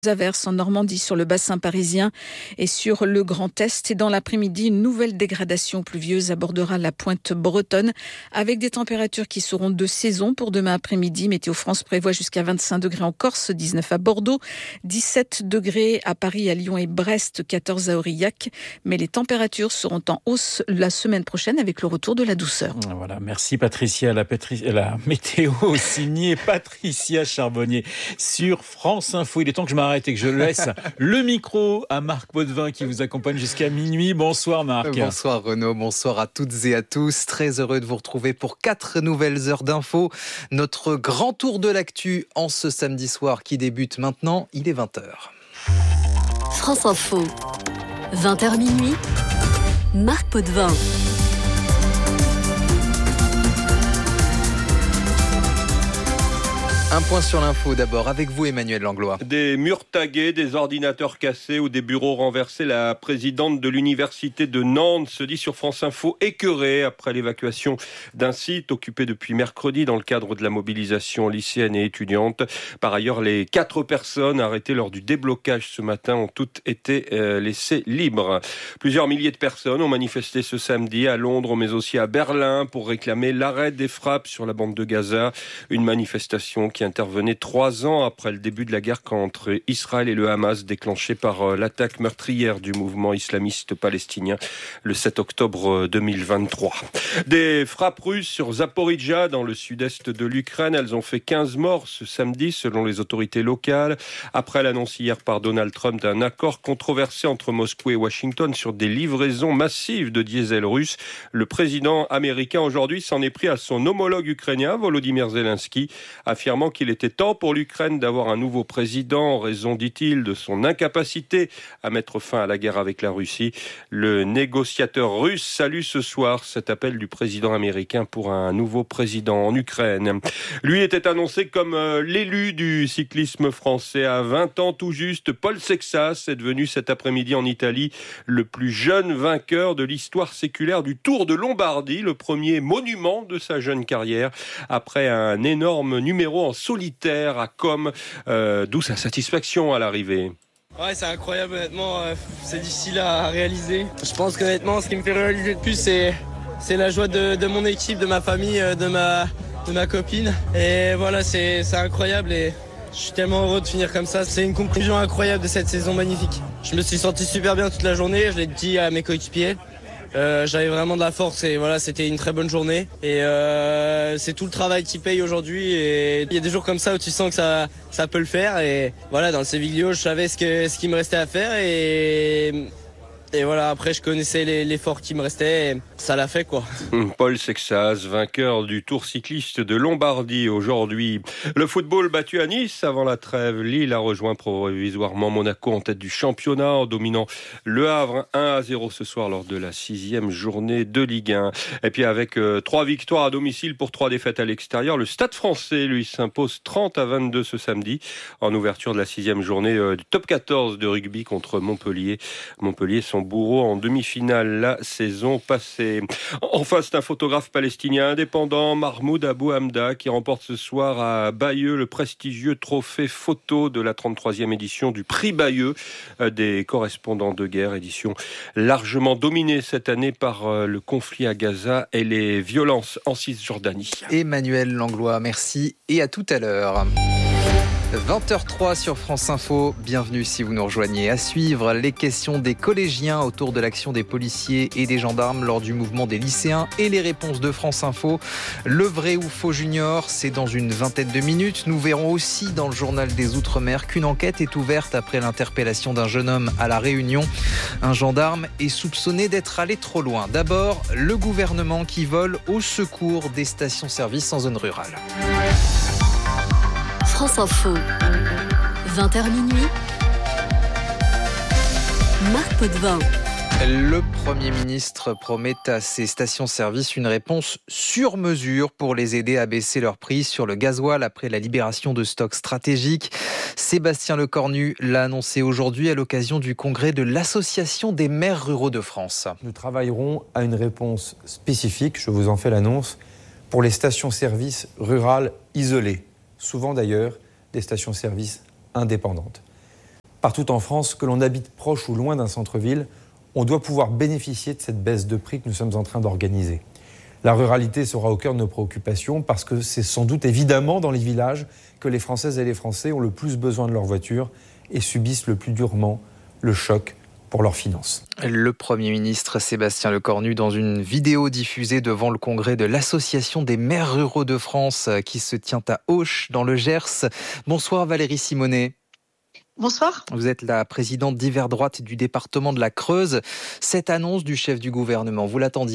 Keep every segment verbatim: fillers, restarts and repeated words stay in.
Averses en Normandie, sur le bassin parisien et sur le Grand Est. Et dans l'après-midi, une nouvelle dégradation pluvieuse abordera la pointe bretonne avec des températures qui seront de saison pour demain après-midi. Météo France prévoit jusqu'à vingt-cinq degrés en Corse, dix-neuf à Bordeaux, dix-sept degrés à Paris, à Lyon et Brest, quatorze à Aurillac. Mais les températures seront en hausse la semaine prochaine avec le retour de la douceur. Voilà, merci Patricia. La, Patri... la météo signée Patricia Charbonnier sur France Info. Il est temps que je m'arrête et que je laisse le micro à Marc Potvin qui vous accompagne jusqu'à minuit. Bonsoir Marc. Bonsoir Renaud, bonsoir à toutes et à tous. Très heureux de vous retrouver pour quatre nouvelles heures d'infos. Notre grand tour de l'actu en ce samedi soir qui débute maintenant, il est vingt heures. France Info, vingt heures minuit, Marc Potvin. Un point sur l'info d'abord, avec vous Emmanuel Langlois. Des murs tagués, des ordinateurs cassés ou des bureaux renversés. La présidente de l'université de Nantes se dit sur France Info écœurée après l'évacuation d'un site occupé depuis mercredi dans le cadre de la mobilisation lycéenne et étudiante. Par ailleurs, les quatre personnes arrêtées lors du déblocage ce matin ont toutes été euh, laissées libres. Plusieurs milliers de personnes ont manifesté ce samedi à Londres mais aussi à Berlin pour réclamer l'arrêt des frappes sur la bande de Gaza. Une manifestation qui intervenait trois ans après le début de la guerre entre Israël et le Hamas, déclenchée par l'attaque meurtrière du mouvement islamiste palestinien le sept octobre deux mille vingt-trois. Des frappes russes sur Zaporijjia, dans le sud-est de l'Ukraine. Elles ont fait quinze morts ce samedi, selon les autorités locales, après l'annonce hier par Donald Trump d'un accord controversé entre Moscou et Washington sur des livraisons massives de diesel russe. Le président américain aujourd'hui s'en est pris à son homologue ukrainien, Volodymyr Zelensky, affirmant qu'il était temps pour l'Ukraine d'avoir un nouveau président en raison, dit-il, de son incapacité à mettre fin à la guerre avec la Russie. Le négociateur russe salue ce soir cet appel du président américain pour un nouveau président en Ukraine. Lui était annoncé comme euh, l'élu du cyclisme français à vingt ans tout juste. Paul Sexas est devenu cet après-midi en Italie le plus jeune vainqueur de l'histoire séculaire du Tour de Lombardie, le premier monument de sa jeune carrière, après un énorme numéro en solitaire à Com, euh, d'où sa satisfaction à l'arrivée. Ouais, c'est incroyable, honnêtement, euh, c'est difficile à réaliser. Je pense qu'honnêtement, ce qui me fait réaliser le plus, c'est, c'est la joie de, de mon équipe, de ma famille, de ma, de ma copine. Et voilà, c'est, c'est incroyable et je suis tellement heureux de finir comme ça. C'est une conclusion incroyable de cette saison magnifique. Je me suis senti super bien toute la journée, je l'ai dit à mes coéquipiers. Euh, j'avais vraiment de la force et voilà, c'était une très bonne journée et euh, c'est tout le travail qui paye aujourd'hui et il y a des jours comme ça où tu sens que ça, ça peut le faire et voilà, dans le Séviglio je savais ce, que, ce qu'il me restait à faire et, et voilà, après je connaissais les, l'effort qui me restait et ça l'a fait quoi. Paul Sexas, vainqueur du Tour cycliste de Lombardie aujourd'hui. Le football battu à Nice avant la trêve. Lille a rejoint provisoirement Monaco en tête du championnat en dominant le Havre un à zéro ce soir lors de la sixième journée de Ligue un. Et puis avec euh, trois victoires à domicile pour trois défaites à l'extérieur, le Stade français lui s'impose trente à vingt-deux ce samedi en ouverture de la sixième journée euh, du top quatorze de rugby contre Montpellier. Montpellier, son bourreau en demi-finale la saison passée. Enfin, c'est un photographe palestinien indépendant, Mahmoud Abou Hamda, qui remporte ce soir à Bayeux le prestigieux trophée photo de la trente-troisième édition du prix Bayeux des correspondants de guerre, édition largement dominée cette année par le conflit à Gaza et les violences en Cisjordanie. Emmanuel Langlois, merci et à tout à l'heure. vingt heures trois sur France Info, bienvenue si vous nous rejoignez. À suivre, les questions des collégiens autour de l'action des policiers et des gendarmes lors du mouvement des lycéens et les réponses de France Info. Le vrai ou faux junior, c'est dans une vingtaine de minutes. Nous verrons aussi dans le journal des Outre-mer qu'une enquête est ouverte après l'interpellation d'un jeune homme à La Réunion. Un gendarme est soupçonné d'être allé trop loin. D'abord, le gouvernement qui vole au secours des stations-service en zone rurale. France Info, vingt heures minuit, Marc Potvin. Le Premier ministre promet à ces stations-service une réponse sur mesure pour les aider à baisser leur prix sur le gasoil après la libération de stocks stratégiques. Sébastien Lecornu l'a annoncé aujourd'hui à l'occasion du congrès de l'Association des maires ruraux de France. Nous travaillerons à une réponse spécifique, je vous en fais l'annonce, pour les stations-service rurales isolées. Souvent d'ailleurs des stations-service indépendantes. Partout en France, que l'on habite proche ou loin d'un centre-ville, on doit pouvoir bénéficier de cette baisse de prix que nous sommes en train d'organiser. La ruralité sera au cœur de nos préoccupations parce que c'est sans doute évidemment dans les villages que les Françaises et les Français ont le plus besoin de leur voiture et subissent le plus durement le choc pour leurs finances. Le Premier ministre Sébastien Lecornu dans une vidéo diffusée devant le congrès de l'Association des maires ruraux de France qui se tient à Auch dans le Gers. Bonsoir Valérie Simonet. Bonsoir. Vous êtes la présidente d'Hiver Droite du département de la Creuse. Cette annonce du chef du gouvernement, vous l'attendiez ?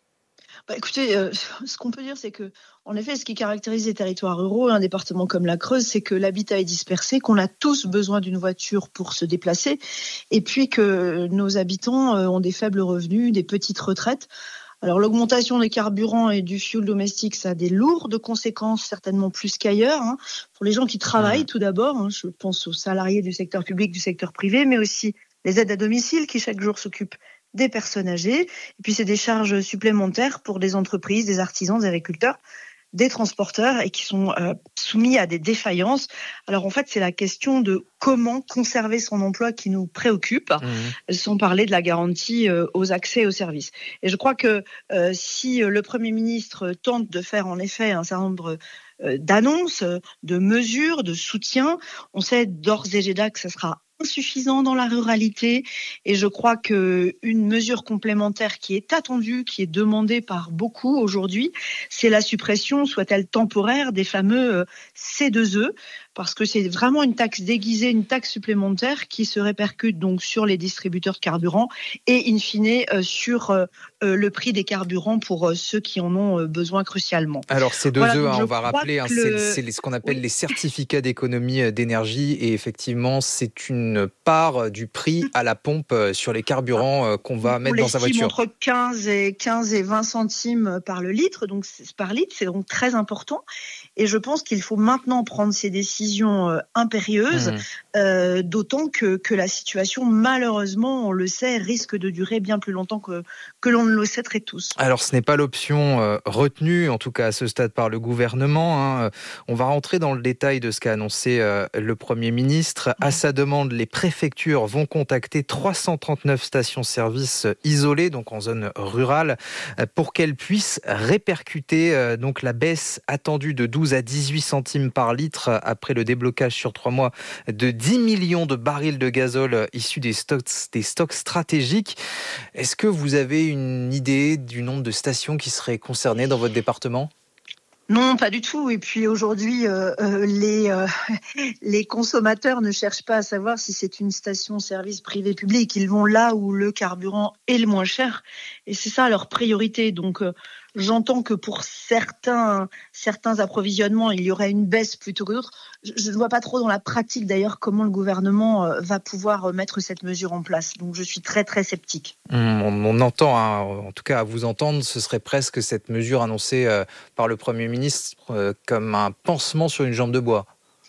Bah écoutez, euh, ce qu'on peut dire, c'est que, en effet, ce qui caractérise les territoires ruraux, un département comme la Creuse, c'est que l'habitat est dispersé, qu'on a tous besoin d'une voiture pour se déplacer, et puis que nos habitants ont des faibles revenus, des petites retraites. Alors l'augmentation des carburants et du fioul domestique, ça a des lourdes conséquences, certainement plus qu'ailleurs, hein, pour les gens qui travaillent tout d'abord. Hein, je pense aux salariés du secteur public, du secteur privé, mais aussi les aides à domicile qui chaque jour s'occupent des personnes âgées. Et puis c'est des charges supplémentaires pour des entreprises, des artisans, des agriculteurs, des transporteurs et qui sont euh, soumis à des défaillances. Alors en fait, c'est la question de comment conserver son emploi qui nous préoccupe, mmh. sans parler de la garantie euh, aux accès aux services. Et je crois que euh, si le Premier ministre tente de faire en effet un certain nombre euh, d'annonces, de mesures, de soutien, on sait d'ores et déjà que ça sera insuffisant dans la ruralité et je crois qu'une mesure complémentaire qui est attendue, qui est demandée par beaucoup aujourd'hui, c'est la suppression, soit-elle temporaire, des fameux C deux E, parce que c'est vraiment une taxe déguisée, une taxe supplémentaire qui se répercute donc sur les distributeurs de carburant et in fine euh, sur euh, le prix des carburants pour euh, ceux qui en ont euh, besoin crucialement. Alors C deux E, voilà, hein, on va rappeler, hein, le... c'est, c'est ce qu'on appelle oui. les certificats d'économie d'énergie et effectivement c'est une part du prix à la pompe sur les carburants qu'on va on mettre dans sa voiture. Entre quinze et vingt centimes par le litre, donc c'est, par litre, c'est donc très important. Et je pense qu'il faut maintenant prendre ces décisions euh, impérieuses, mmh. euh, d'autant que, que la situation, malheureusement, on le sait, risque de durer bien plus longtemps que, que l'on ne le souhaiterait tous. Alors, ce n'est pas l'option euh, retenue, en tout cas à ce stade, par le gouvernement. Hein. On va rentrer dans le détail de ce qu'a annoncé euh, le Premier ministre. Mmh. À sa demande, les préfectures vont contacter trois cent trente-neuf stations-service isolées, donc en zone rurale, euh, pour qu'elles puissent répercuter euh, donc la baisse attendue de douze à dix-huit centimes par litre après le déblocage sur trois mois de dix millions de barils de gazole issus des stocks, des stocks stratégiques. Est-ce que vous avez une idée du nombre de stations qui seraient concernées dans votre département ? Non, pas du tout. Et puis aujourd'hui, euh, euh, les, euh, les consommateurs ne cherchent pas à savoir si c'est une station-service privé-public. Ils vont là où le carburant est le moins cher. Et c'est ça leur priorité. Donc, euh, j'entends que pour certains, certains approvisionnements, il y aurait une baisse plutôt que d'autres. Je ne vois pas trop dans la pratique d'ailleurs comment le gouvernement euh, va pouvoir mettre cette mesure en place. Donc je suis très très sceptique. Mmh, on, on entend, hein, en tout cas à vous entendre, ce serait presque cette mesure annoncée euh, par le Premier ministre euh, comme un pansement sur une jambe de bois.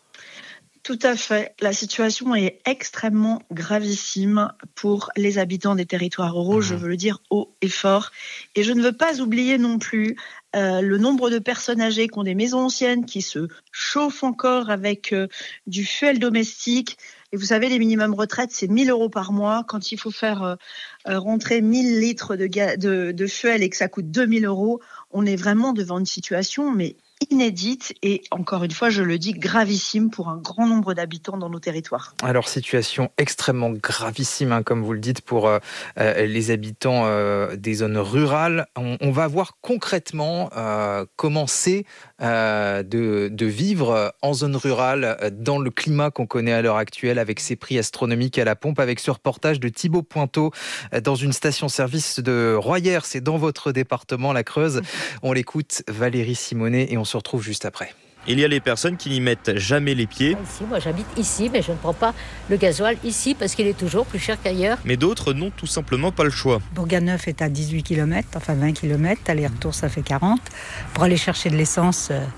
Tout à fait. La situation est extrêmement gravissime pour les habitants des territoires ruraux, mmh. je veux le dire haut et fort. Et je ne veux pas oublier non plus euh, le nombre de personnes âgées qui ont des maisons anciennes, qui se chauffent encore avec euh, du fuel domestique. Et vous savez, les minimums retraites, c'est mille euros par mois. Quand il faut faire euh, rentrer mille litres de, ga- de, de fuel et que ça coûte deux mille euros, on est vraiment devant une situation mais inédite et, encore une fois, je le dis, gravissime pour un grand nombre d'habitants dans nos territoires. Alors, situation extrêmement gravissime, hein, comme vous le dites, pour euh, les habitants euh, des zones rurales. On, on va voir concrètement euh, comment c'est euh, de, de vivre en zone rurale dans le climat qu'on connaît à l'heure actuelle avec ces prix astronomiques à la pompe, avec ce reportage de Thibaut Pointeau dans une station-service de Royères, c'est dans votre département, la Creuse. On l'écoute, Valérie Simonet, et on se retrouve juste après. Il y a les personnes qui n'y mettent jamais les pieds. Ici, moi j'habite ici, mais je ne prends pas le gasoil ici parce qu'il est toujours plus cher qu'ailleurs. Mais d'autres n'ont tout simplement pas le choix. Bourganeuf est à dix-huit kilomètres, enfin vingt kilomètres, aller-retour ça fait quarante. Pour aller chercher de l'essence,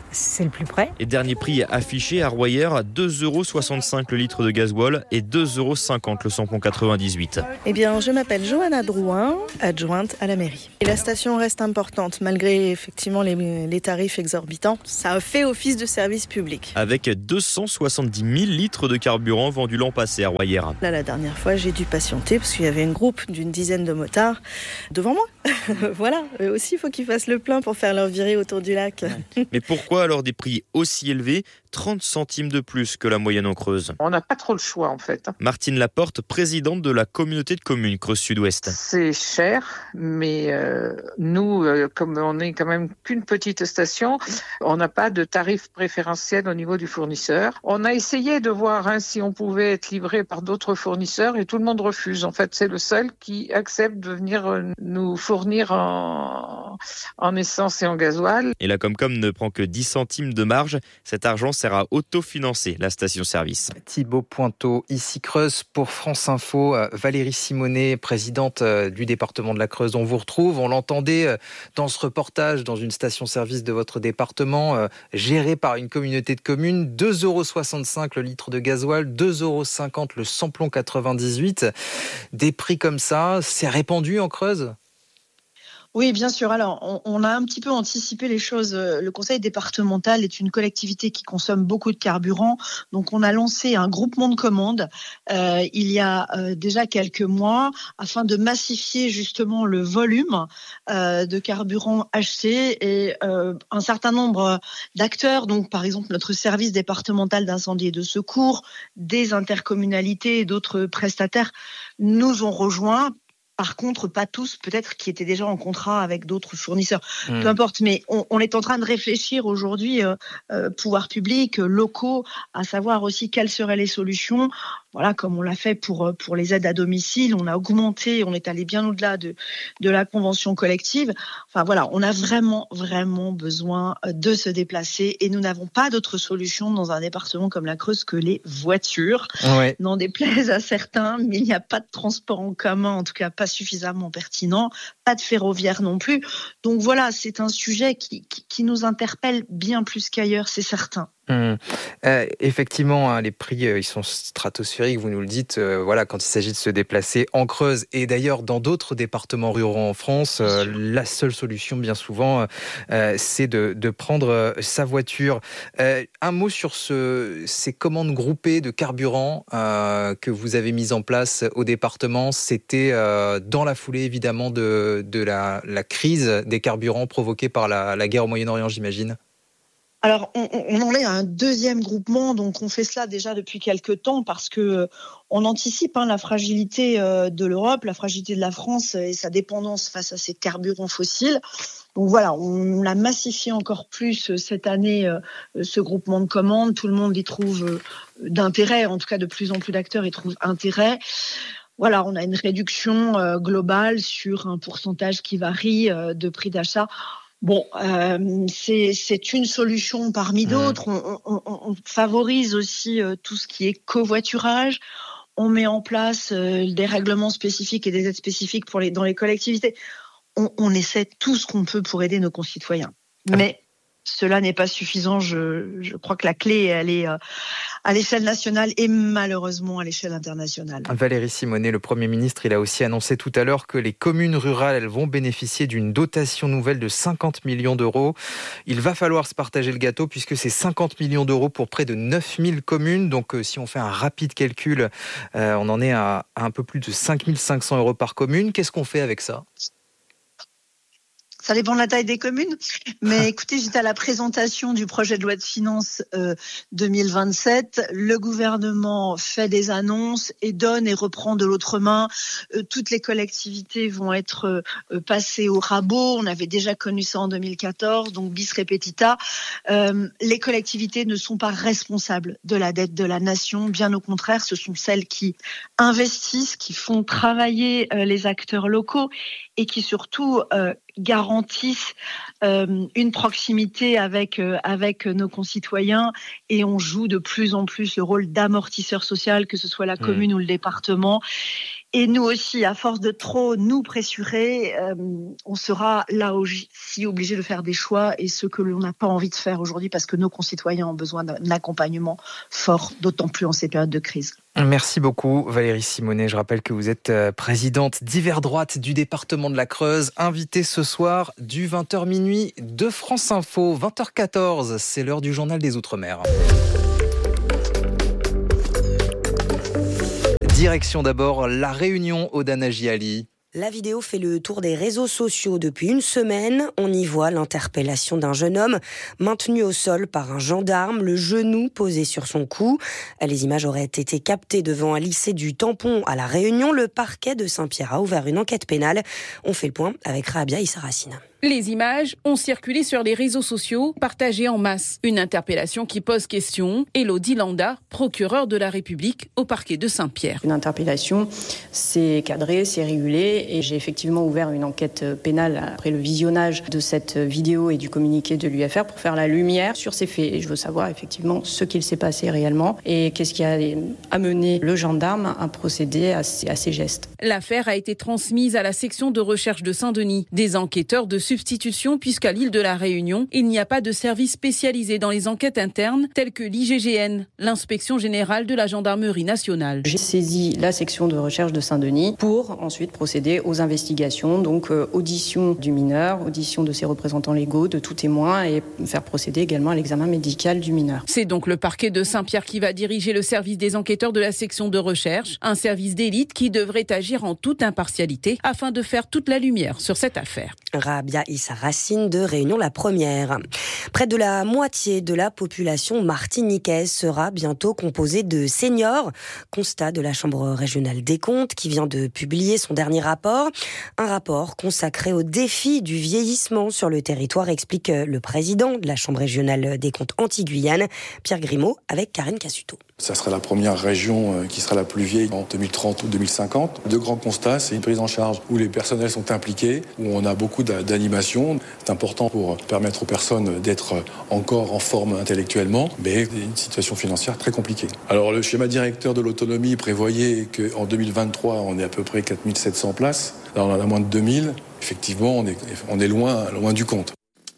c'est le plus près. Et dernier prix affiché à Royer, deux euros soixante-cinq le litre de gasoil et deux euros cinquante le samplon quatre-vingt-dix-huit. Eh bien, je m'appelle Johanna Drouin, adjointe à la mairie. Et la station reste importante, malgré effectivement les, les tarifs exorbitants. Ça a fait office de service public. Avec deux cent soixante-dix mille litres de carburant vendus l'an passé à Royer. Là, la dernière fois, j'ai dû patienter parce qu'il y avait un groupe d'une dizaine de motards devant moi. Voilà, eux aussi, il faut qu'ils fassent le plein pour faire leur virée autour du lac. Mais pourquoi alors des prix aussi élevés, trente centimes de plus que la moyenne en Creuse? On n'a pas trop le choix en fait. Martine Laporte, présidente de la communauté de communes Creuse Sud-Ouest. C'est cher, mais euh, nous, euh, comme on n'est quand même qu'une petite station, on n'a pas de tarif préférentiel au niveau du fournisseur. On a essayé de voir hein, si on pouvait être livré par d'autres fournisseurs et tout le monde refuse. En fait, c'est le seul qui accepte de venir nous fournir en, en essence et en gasoil. Et la Comcom ne prend que dix centimes de marge. Cet argent sert à autofinancer la station-service. Thibaut Pointeau, ici Creuse pour France Info. Valérie Simonet, présidente du département de la Creuse, on vous retrouve. On l'entendait dans ce reportage dans une station-service de votre département, gérée par une communauté de communes. deux euros soixante-cinq le litre de gasoil, deux euros cinquante le samplon quatre-vingt-dix-huit. Des prix comme ça, c'est répandu en Creuse ? Oui, bien sûr. Alors, on, on a un petit peu anticipé les choses. Le conseil départemental est une collectivité qui consomme beaucoup de carburant. Donc, on a lancé un groupement de commandes euh, il y a euh, déjà quelques mois afin de massifier justement le volume euh, de carburant acheté. Et euh, un certain nombre d'acteurs, donc par exemple notre service départemental d'incendie et de secours, des intercommunalités et d'autres prestataires, nous ont rejoints. Par contre, pas tous, peut-être, qui étaient déjà en contrat avec d'autres fournisseurs. Mmh. Peu importe, mais on, on est en train de réfléchir aujourd'hui, euh, euh, pouvoirs publics, euh, locaux, à savoir aussi quelles seraient les solutions. Voilà, comme on l'a fait pour pour les aides à domicile, on a augmenté, on est allé bien au-delà de de la convention collective. Enfin voilà, on a vraiment vraiment besoin de se déplacer et nous n'avons pas d'autre solution dans un département comme la Creuse que les voitures. Ouais. N'en déplaise à certains, mais il n'y a pas de transport en commun, en tout cas pas suffisamment pertinent, pas de ferroviaire non plus. Donc voilà, c'est un sujet qui qui, qui nous interpelle bien plus qu'ailleurs, c'est certain. Mmh. Euh, effectivement, hein, les prix euh, ils sont stratosphériques, vous nous le dites. Euh, voilà, quand il s'agit de se déplacer en Creuse et d'ailleurs dans d'autres départements ruraux en France, euh, la seule solution, bien souvent, euh, c'est de, de prendre euh, sa voiture. Euh, un mot sur ce, ces commandes groupées de carburant euh, que vous avez mises en place au département. C'était euh, dans la foulée, évidemment, de, de la, la crise des carburants provoquée par la, la guerre au Moyen-Orient, j'imagine. Alors, on, on en est à un deuxième groupement, donc on fait cela déjà depuis quelques temps parce que euh, on anticipe hein, la fragilité euh, de l'Europe, la fragilité de la France et sa dépendance face à ces carburants fossiles. Donc voilà, on l'a massifié encore plus cette année, euh, ce groupement de commandes. Tout le monde y trouve euh, d'intérêt, en tout cas de plus en plus d'acteurs y trouvent intérêt. Voilà, on a une réduction euh, globale sur un pourcentage qui varie euh, de prix d'achat. Bon, euh, c'est, c'est une solution parmi d'autres. On, on, on favorise aussi euh, tout ce qui est covoiturage. On met en place euh, des règlements spécifiques et des aides spécifiques pour les, dans les collectivités. On, on essaie tout ce qu'on peut pour aider nos concitoyens. Mais cela n'est pas suffisant. Je, je crois que la clé, elle est euh, à l'échelle nationale et malheureusement à l'échelle internationale. Valérie Simonet, le Premier ministre, il a aussi annoncé tout à l'heure que les communes rurales, elles vont bénéficier d'une dotation nouvelle de cinquante millions d'euros. Il va falloir se partager le gâteau puisque c'est cinquante millions d'euros pour près de neuf mille communes. Donc euh, si on fait un rapide calcul, euh, on en est à, à un peu plus de cinq mille cinq cents euros par commune. Qu'est-ce qu'on fait avec ça ? Ça dépend de la taille des communes. Mais écoutez, j'étais à la présentation du projet de loi de finances euh, deux mille vingt-sept. Le gouvernement fait des annonces et donne et reprend de l'autre main. Euh, toutes les collectivités vont être euh, passées au rabot. On avait déjà connu ça en deux mille quatorze, donc bis repetita. Euh, les collectivités ne sont pas responsables de la dette de la nation. Bien au contraire, ce sont celles qui investissent, qui font travailler euh, les acteurs locaux et qui surtout euh, garantissent euh, une proximité avec euh, avec nos concitoyens et on joue de plus en plus le rôle d'amortisseur social, que ce soit la commune mmh. ou le département. Et nous aussi, à force de trop nous pressurer, euh, on sera là aussi obligé de faire des choix et ce que l'on n'a pas envie de faire aujourd'hui parce que nos concitoyens ont besoin d'un accompagnement fort, d'autant plus en ces périodes de crise. Merci beaucoup Valérie Simonet. Je rappelle que vous êtes présidente d'Hiver Droite du département de la Creuse, invitée ce soir du vingt heures minuit de France Info. vingt heures quatorze, c'est l'heure du journal des Outre-mer. Direction d'abord La Réunion, Odana Giali. La vidéo fait le tour des réseaux sociaux depuis une semaine. On y voit l'interpellation d'un jeune homme maintenu au sol par un gendarme, le genou posé sur son cou. Les images auraient été captées devant un lycée du Tampon à La Réunion. Le parquet de Saint-Pierre a ouvert une enquête pénale. On fait le point avec Rabia Issa-Racine. Les images ont circulé sur les réseaux sociaux, partagées en masse. Une interpellation qui pose question. Élodie Landa, procureure de la République au parquet de Saint-Pierre. Une interpellation, c'est cadré, c'est régulé et j'ai effectivement ouvert une enquête pénale après le visionnage de cette vidéo et du communiqué de l'U F R pour faire la lumière sur ces faits. Et je veux savoir effectivement ce qu'il s'est passé réellement et qu'est-ce qui a amené le gendarme à procéder à ces, à ces gestes. L'affaire a été transmise à la section de recherche de Saint-Denis. Des enquêteurs de substitution puisqu'à l'île de la Réunion, il n'y a pas de service spécialisé dans les enquêtes internes telles que l'I G G N, l'inspection générale de la gendarmerie nationale. J'ai saisi la section de recherche de Saint-Denis pour ensuite procéder aux investigations, donc euh, audition du mineur, audition de ses représentants légaux, de tout témoin et faire procéder également à l'examen médical du mineur. C'est donc le parquet de Saint-Pierre qui va diriger le service des enquêteurs de la section de recherche, un service d'élite qui devrait agir en toute impartialité afin de faire toute la lumière sur cette affaire. Rabia Issa-Racine de Réunion la Première. Près de la moitié de la population martiniquaise sera bientôt composée de seniors. Constat de la Chambre régionale des comptes qui vient de publier son dernier rapport. Un rapport consacré au défi du vieillissement sur le territoire, explique le président de la Chambre régionale des comptes Antilles-Guyane, Pierre Grimaud, avec Karine Cassuto. Ça sera la première région qui sera la plus vieille en deux mille trente ou deux mille cinquante. Deux grands constats, c'est une prise en charge où les personnels sont impliqués, où on a beaucoup d'animation. C'est important pour permettre aux personnes d'être encore en forme intellectuellement, mais une situation financière très compliquée. Alors le schéma directeur de l'autonomie prévoyait qu'en deux mille vingt-trois, on est à peu près quatre mille sept cents places. Là, on en a moins de deux mille. Effectivement, on est, on est loin, loin du compte.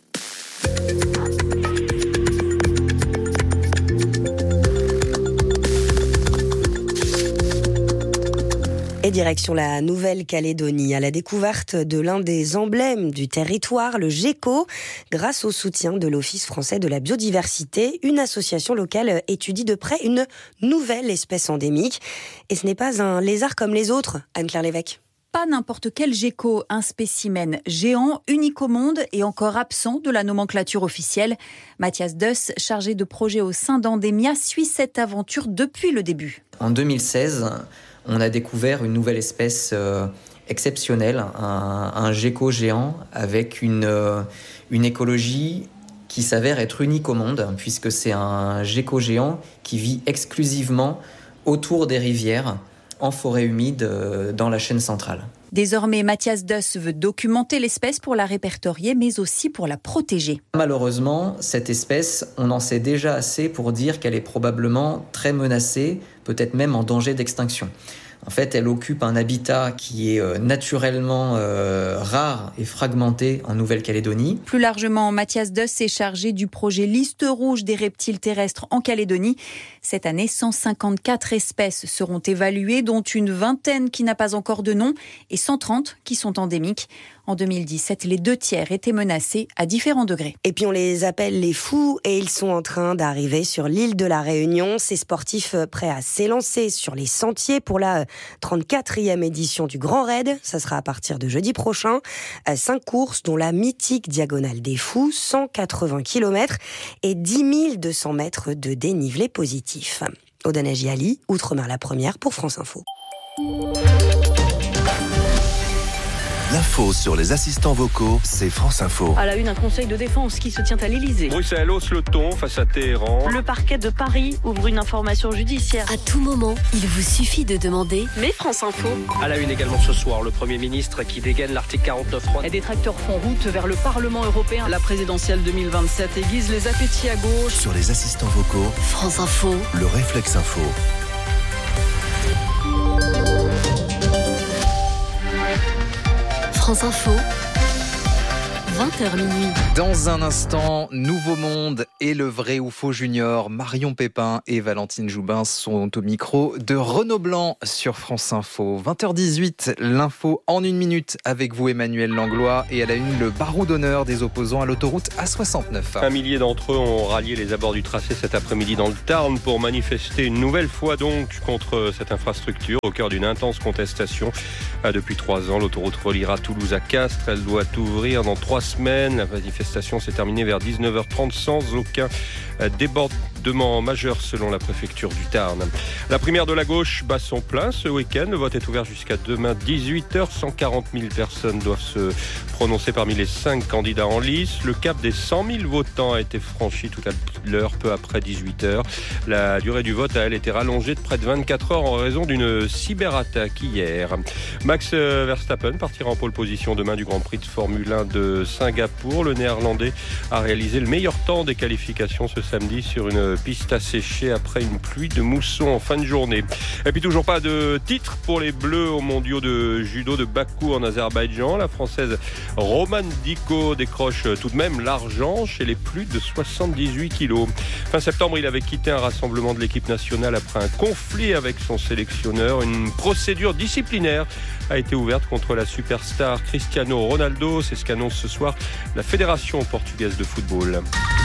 Et direction la Nouvelle-Calédonie, à la découverte de l'un des emblèmes du territoire, le gecko. Grâce au soutien de l'Office français de la biodiversité, une association locale étudie de près une nouvelle espèce endémique. Et ce n'est pas un lézard comme les autres, Anne-Claire Lévesque. Pas n'importe quel gecko, un spécimen géant, unique au monde et encore absent de la nomenclature officielle. Mathias Duss, chargé de projet au sein d'Endemia, suit cette aventure depuis le début. En deux mille seize, on a découvert une nouvelle espèce euh, exceptionnelle, un, un gecko géant avec une, euh, une écologie qui s'avère être unique au monde, puisque c'est un gecko géant qui vit exclusivement autour des rivières, en forêt humide, euh, dans la chaîne centrale. Désormais, Mathias Duss veut documenter l'espèce pour la répertorier, mais aussi pour la protéger. Malheureusement, cette espèce, on en sait déjà assez pour dire qu'elle est probablement très menacée, peut-être même en danger d'extinction. En fait, elle occupe un habitat qui est naturellement euh, rare et fragmenté en Nouvelle-Calédonie. Plus largement, Mathias Duss est chargé du projet Liste rouge des reptiles terrestres en Calédonie. Cette année, cent cinquante-quatre espèces seront évaluées, dont une vingtaine qui n'a pas encore de nom et cent trente qui sont endémiques. En deux mille dix-sept, les deux tiers étaient menacés à différents degrés. Et puis on les appelle les fous et ils sont en train d'arriver sur l'île de la Réunion. Ces sportifs prêts à s'élancer sur les sentiers pour la trente-quatrième édition du Grand Raid. Ça sera à partir de jeudi prochain. Cinq courses dont la mythique Diagonale des Fous, cent quatre-vingts kilomètres et dix mille deux cents mètres de dénivelé positif. Odana Giali, Outre-mer la Première pour France Info. L'info sur les assistants vocaux, c'est France Info. À la une, un conseil de défense qui se tient à l'Elysée. Bruxelles hausse le ton face à Téhéran. Le parquet de Paris ouvre une information judiciaire. À tout moment, il vous suffit de demander. Mais France Info. À la une également ce soir, le Premier ministre qui dégaine l'article quarante-neuf trois. Et des tracteurs font route vers le Parlement européen. La présidentielle deux mille vingt-sept aiguise les appétits à gauche. Sur les assistants vocaux, France Info. Le réflexe info. France Info. vingt heures minuit. Dans un instant, Nouveau Monde et le vrai ou faux junior. Marion Pépin et Valentine Joubin sont au micro de Renaud Blanc sur France Info. vingt heures dix-huit, l'info en une minute avec vous Emmanuel Langlois et à la une le barreau d'honneur des opposants à l'autoroute A soixante-neuf. Un millier d'entre eux ont rallié les abords du tracé cet après-midi dans le Tarn pour manifester une nouvelle fois donc contre cette infrastructure au cœur d'une intense contestation. Depuis trois ans, l'autoroute reliera Toulouse à Castres. Elle doit ouvrir dans trois semaines. La manifestation s'est terminée vers dix-neuf heures trente sans aucun débordement majeur selon la préfecture du Tarn. La primaire de la gauche bat son plein ce week-end. Le vote est ouvert jusqu'à demain dix-huit heures. cent quarante mille personnes doivent se prononcer parmi les cinq candidats en lice. Le cap des cent mille votants a été franchi tout à l'heure, peu après dix-huit heures. La durée du vote a, elle, été rallongée de près de vingt-quatre heures en raison d'une cyberattaque hier. Max Verstappen partira en pole position demain du Grand Prix de Formule un de Singapour. Le Néerlandais a réalisé le meilleur temps des qualifications ce samedi sur une piste asséchée après une pluie de mousson en fin de journée. Et puis toujours pas de titre pour les Bleus aux mondiaux de judo de Bakou en Azerbaïdjan. La Française Romane Dicko décroche tout de même l'argent chez les plus de soixante-dix-huit kilos. Fin septembre, il avait quitté un rassemblement de l'équipe nationale après un conflit avec son sélectionneur. Une procédure disciplinaire a été ouverte contre la superstar Cristiano Ronaldo. C'est ce qu'annonce ce soir la Fédération portugaise de football.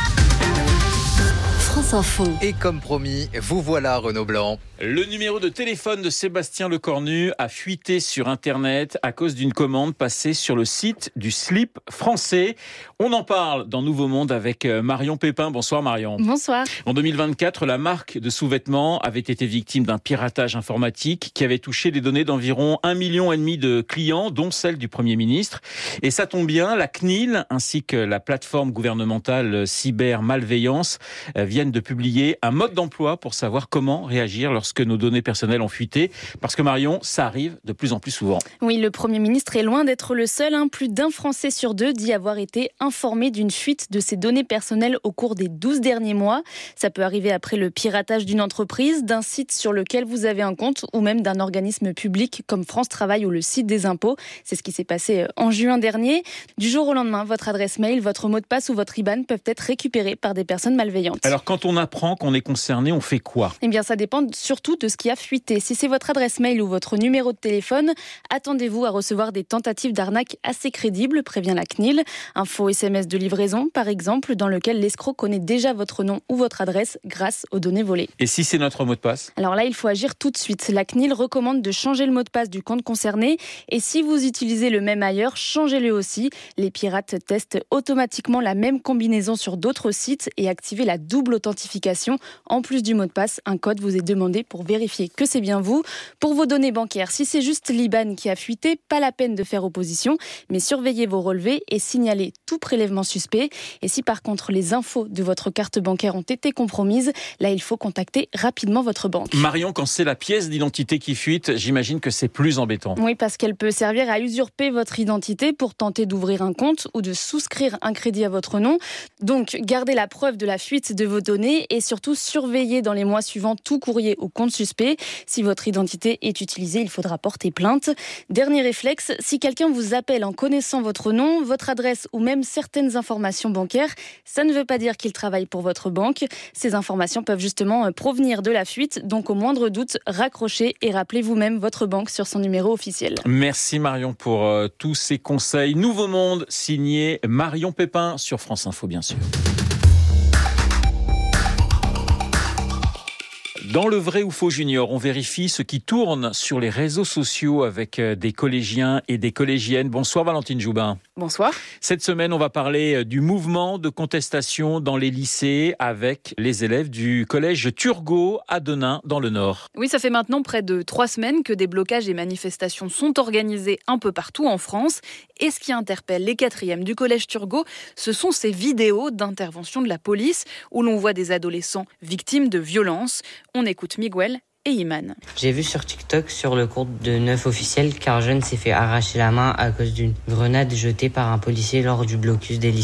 France Info. Et comme promis, vous voilà Renaud Blanc. Le numéro de téléphone de Sébastien Lecornu a fuité sur Internet à cause d'une commande passée sur le site du slip français. On en parle dans Nouveau Monde avec Marion Pépin. Bonsoir Marion. Bonsoir. En deux mille vingt-quatre, la marque de sous-vêtements avait été victime d'un piratage informatique qui avait touché les données d'environ un million et demi de clients, dont celle du Premier ministre. Et ça tombe bien, la C N I L ainsi que la plateforme gouvernementale Cybermalveillance viennent de publier un mode d'emploi pour savoir comment réagir lorsque nos données personnelles ont fuité. Parce que Marion, ça arrive de plus en plus souvent. Oui, le Premier ministre est loin d'être le seul. Hein. Plus d'un Français sur deux dit avoir été informé d'une fuite de ses données personnelles au cours des douze derniers mois. Ça peut arriver après le piratage d'une entreprise, d'un site sur lequel vous avez un compte ou même d'un organisme public comme France Travail ou le site des impôts. C'est ce qui s'est passé en juin dernier. Du jour au lendemain, votre adresse mail, votre mot de passe ou votre I B A N peuvent être récupérés par des personnes malveillantes. Alors quand on apprend qu'on est concerné, on fait quoi ? Eh bien, ça dépend surtout de ce qui a fuité. Si c'est votre adresse mail ou votre numéro de téléphone, attendez-vous à recevoir des tentatives d'arnaque assez crédibles, prévient la C N I L. Un faux S M S de livraison, par exemple, dans lequel l'escroc connaît déjà votre nom ou votre adresse grâce aux données volées. Et si c'est notre mot de passe ? Alors là, il faut agir tout de suite. La C N I L recommande de changer le mot de passe du compte concerné. Et si vous utilisez le même ailleurs, changez-le aussi. Les pirates testent automatiquement la même combinaison sur d'autres sites et activez la double authentification. En plus du mot de passe, un code vous est demandé pour vérifier que c'est bien vous. Pour vos données bancaires, si c'est juste l'I B A N qui a fuité, pas la peine de faire opposition, mais surveillez vos relevés et signalez tout prélèvement suspect. Et si par contre les infos de votre carte bancaire ont été compromises, là il faut contacter rapidement votre banque. Marion, quand c'est la pièce d'identité qui fuite, j'imagine que c'est plus embêtant. Oui, parce qu'elle peut servir à usurper votre identité pour tenter d'ouvrir un compte ou de souscrire un crédit à votre nom. Donc gardez la preuve de la fuite de vos données et surtout surveillez dans les mois suivants tout courrier ou compte suspect. Si votre identité est utilisée, il faudra porter plainte. Dernier réflexe, si quelqu'un vous appelle en connaissant votre nom, votre adresse ou même certaines informations bancaires, ça ne veut pas dire qu'il travaille pour votre banque. Ces informations peuvent justement provenir de la fuite, donc au moindre doute, raccrochez et rappelez vous-même votre banque sur son numéro officiel. Merci Marion pour euh, tous ces conseils. Nouveau Monde, signé Marion Pépin sur France Info, bien sûr. Dans le vrai ou faux junior, on vérifie ce qui tourne sur les réseaux sociaux avec des collégiens et des collégiennes. Bonsoir Valentine Joubin. Bonsoir. Cette semaine, on va parler du mouvement de contestation dans les lycées avec les élèves du collège Turgot à Denain dans le Nord. Oui, ça fait maintenant près de trois semaines que des blocages et manifestations sont organisés un peu partout en France. Et ce qui interpelle les quatrièmes du collège Turgot, ce sont ces vidéos d'intervention de la police où l'on voit des adolescents victimes de violences. On écoute Miguel et Iman. J'ai vu sur TikTok sur le compte de neuf officiels qu'un jeune s'est fait arracher la main à cause d'une grenade jetée par un policier lors du blocus des lycéens.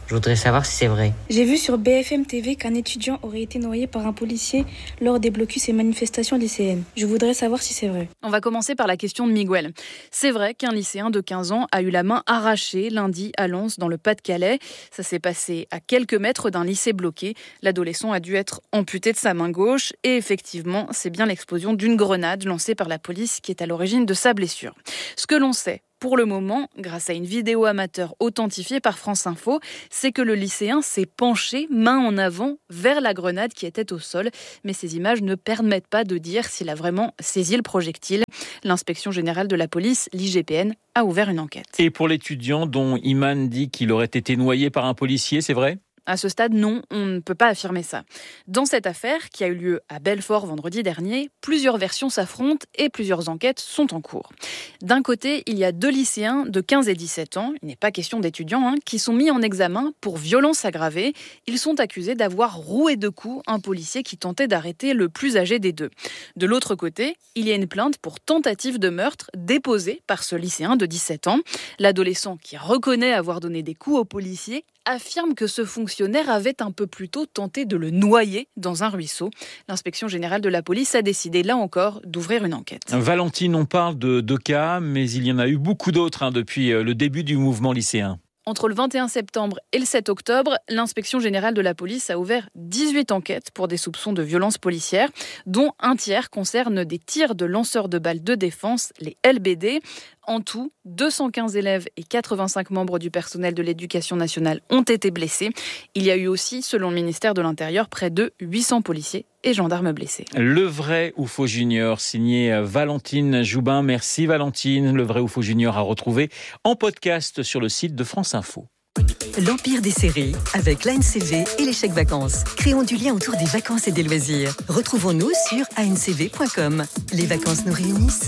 Je voudrais savoir si c'est vrai. J'ai vu sur B F M T V qu'un étudiant aurait été noyé par un policier lors des blocus et manifestations lycéennes. Je voudrais savoir si c'est vrai. On va commencer par la question de Miguel. C'est vrai qu'un lycéen de quinze ans a eu la main arrachée lundi à Lens dans le Pas-de-Calais. Ça s'est passé à quelques mètres d'un lycée bloqué. L'adolescent a dû être amputé de sa main gauche et effectivement, c'est bien l'explosion d'une grenade lancée par la police qui est à l'origine de sa blessure. Ce que l'on sait pour le moment, grâce à une vidéo amateur authentifiée par France Info, c'est que le lycéen s'est penché main en avant vers la grenade qui était au sol. Mais ces images ne permettent pas de dire s'il a vraiment saisi le projectile. L'inspection générale de la police, l'I G P N, a ouvert une enquête. Et pour l'étudiant dont Iman dit qu'il aurait été noyé par un policier, c'est vrai ? À ce stade, non, on ne peut pas affirmer ça. Dans cette affaire, qui a eu lieu à Belfort vendredi dernier, plusieurs versions s'affrontent et plusieurs enquêtes sont en cours. D'un côté, il y a deux lycéens de quinze et dix-sept ans, il n'est pas question d'étudiants, hein, qui sont mis en examen pour violence aggravée. Ils sont accusés d'avoir roué de coups un policier qui tentait d'arrêter le plus âgé des deux. De l'autre côté, il y a une plainte pour tentative de meurtre déposée par ce lycéen de dix-sept ans. L'adolescent, qui reconnaît avoir donné des coups au policier, affirme que ce fonctionnaire avait un peu plus tôt tenté de le noyer dans un ruisseau. L'inspection générale de la police a décidé, là encore, d'ouvrir une enquête. Valentine, on parle de deux cas, mais il y en a eu beaucoup d'autres hein, depuis le début du mouvement lycéen. Entre le vingt et un septembre et le sept octobre, l'inspection générale de la police a ouvert dix-huit enquêtes pour des soupçons de violences policières, dont un tiers concerne des tirs de lanceurs de balles de défense, les L B D. En tout, deux cent quinze élèves et quatre-vingt-cinq membres du personnel de l'éducation nationale ont été blessés. Il y a eu aussi, selon le ministère de l'Intérieur, près de huit cents policiers et gendarmes blessés. Le vrai ou faux junior, signé Valentine Joubin. Merci Valentine. Le vrai ou faux junior à retrouver en podcast sur le site de France Info. L'empire des séries avec l'A N C V et les chèques vacances. Créons du lien autour des vacances et des loisirs. Retrouvons-nous sur a n c v point com. Les vacances nous réunissent.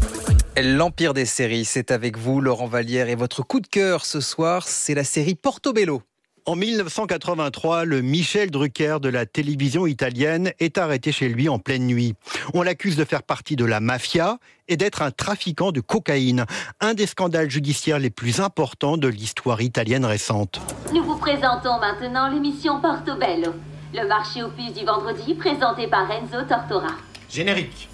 L'Empire des séries, c'est avec vous, Laurent Vallière, et votre coup de cœur ce soir, c'est la série Portobello. En mille neuf cent quatre-vingt-trois, le Michel Drucker de la télévision italienne est arrêté chez lui en pleine nuit. On l'accuse de faire partie de la mafia et d'être un trafiquant de cocaïne, un des scandales judiciaires les plus importants de l'histoire italienne récente. Nous vous présentons maintenant l'émission Portobello, le marché aux puces du vendredi présenté par Enzo Tortora. Générique.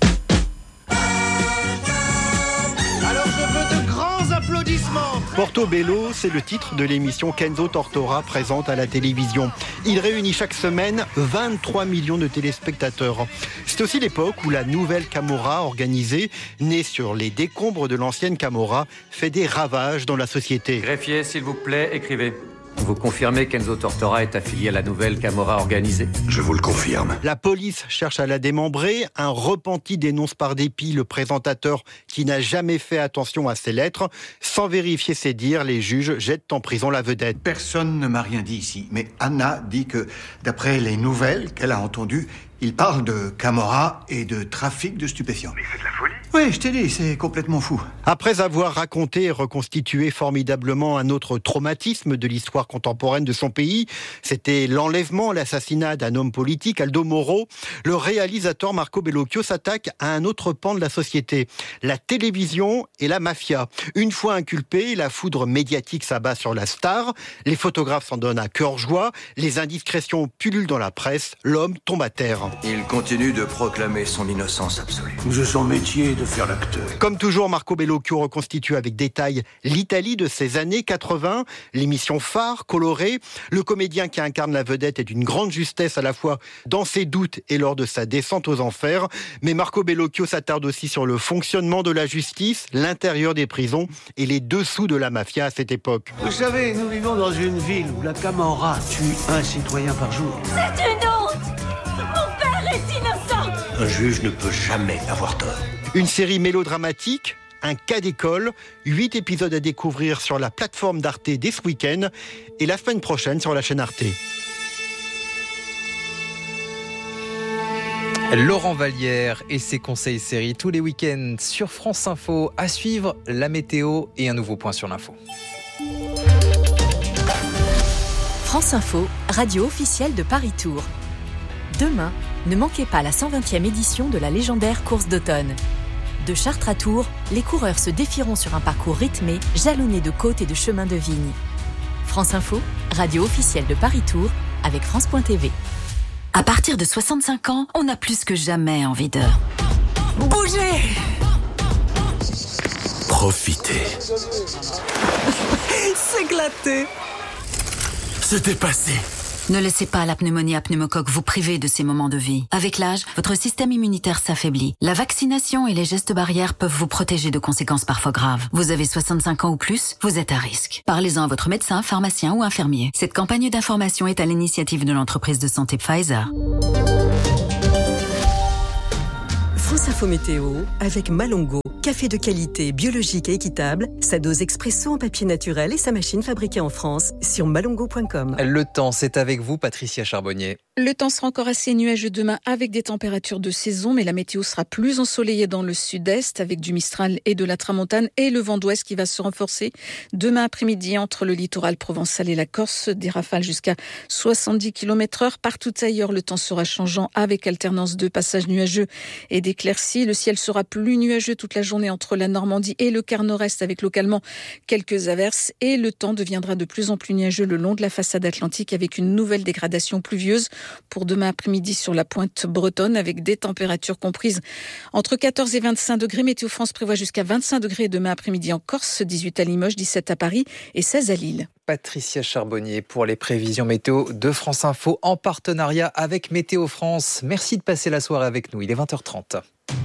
Alors je veux de grands applaudissements. Portobello, c'est le titre de l'émission qu'Enzo Tortora présente à la télévision. Il réunit chaque semaine vingt-trois millions de téléspectateurs. C'est aussi l'époque où la nouvelle Camorra organisée, née sur les décombres de l'ancienne Camorra, fait des ravages dans la société. Greffier, s'il vous plaît, écrivez. Vous confirmez qu'Enzo Tortora est affilié à la nouvelle Camorra organisée ? Je vous le confirme. La police cherche à la démembrer. Un repenti dénonce par dépit le présentateur qui n'a jamais fait attention à ses lettres. Sans vérifier ses dires, les juges jettent en prison la vedette. Personne ne m'a rien dit ici, mais Anna dit que, d'après les nouvelles qu'elle a entendues, il parle de Camorra et de trafic de stupéfiants. Mais c'est de la folie. Oui, je t'ai dit, c'est complètement fou. Après avoir raconté et reconstitué formidablement un autre traumatisme de l'histoire contemporaine de son pays, c'était l'enlèvement, l'assassinat d'un homme politique, Aldo Moro, le réalisateur Marco Bellocchio s'attaque à un autre pan de la société, la télévision et la mafia. Une fois inculpé, la foudre médiatique s'abat sur la star, les photographes s'en donnent à cœur joie, les indiscrétions pullulent dans la presse, l'homme tombe à terre. Il continue de proclamer son innocence absolue. C'est son métier de faire l'acteur. Comme toujours, Marco Bellocchio reconstitue avec détail l'Italie de ces années quatre-vingts, l'émission phare, colorée. Le comédien qui incarne la vedette est d'une grande justesse à la fois dans ses doutes et lors de sa descente aux enfers. Mais Marco Bellocchio s'attarde aussi sur le fonctionnement de la justice, l'intérieur des prisons et les dessous de la mafia à cette époque. Vous savez, nous vivons dans une ville où la Camorra tue un citoyen par jour. C'est une honte! Mon père est innocent! Un juge ne peut jamais avoir tort. Une série mélodramatique, un cas d'école, huit épisodes à découvrir sur la plateforme d'Arte dès ce week-end et la semaine prochaine sur la chaîne Arte. Laurent Vallière et ses conseils séries tous les week-ends sur France Info. À suivre, la météo et un nouveau point sur l'info. France Info, radio officielle de Paris Tour. Demain, ne manquez pas la cent vingtième édition de la légendaire course d'automne. De Chartres à Tours, les coureurs se défieront sur un parcours rythmé, jalonné de côtes et de chemins de vigne. France Info, radio officielle de Paris Tour, avec France point T V. À partir de soixante-cinq ans, on a plus que jamais envie de bouger. Profitez. S'éclater. Se dépasser. Ne laissez pas la pneumonie à pneumocoque vous priver de ces moments de vie. Avec l'âge, votre système immunitaire s'affaiblit. La vaccination et les gestes barrières peuvent vous protéger de conséquences parfois graves. Vous avez soixante-cinq ans ou plus, vous êtes à risque. Parlez-en à votre médecin, pharmacien ou infirmier. Cette campagne d'information est à l'initiative de l'entreprise de santé Pfizer. France Info Météo avec Malongo. Café de qualité, biologique et équitable, sa dose expresso en papier naturel et sa machine fabriquée en France sur malongo point com. Le temps, c'est avec vous, Patricia Charbonnier. Le temps sera encore assez nuageux demain avec des températures de saison, mais la météo sera plus ensoleillée dans le sud-est avec du Mistral et de la Tramontane et le vent d'ouest qui va se renforcer demain après-midi entre le littoral provençal et la Corse. Des rafales jusqu'à soixante-dix kilomètres heure. Partout ailleurs, le temps sera changeant avec alternance de passages nuageux et d'éclaircies. Le ciel sera plus nuageux toute la journée entre la Normandie et le quart nord-est avec localement quelques averses et le temps deviendra de plus en plus nuageux le long de la façade atlantique avec une nouvelle dégradation pluvieuse pour demain après-midi sur la pointe bretonne avec des températures comprises entre quatorze et vingt-cinq degrés. Météo France prévoit jusqu'à vingt-cinq degrés demain après-midi en Corse, dix-huit à Limoges, dix-sept à Paris et seize à Lille. Patricia Charbonnier pour les prévisions météo de France Info en partenariat avec Météo France. Merci de passer la soirée avec nous, il est vingt heures trente.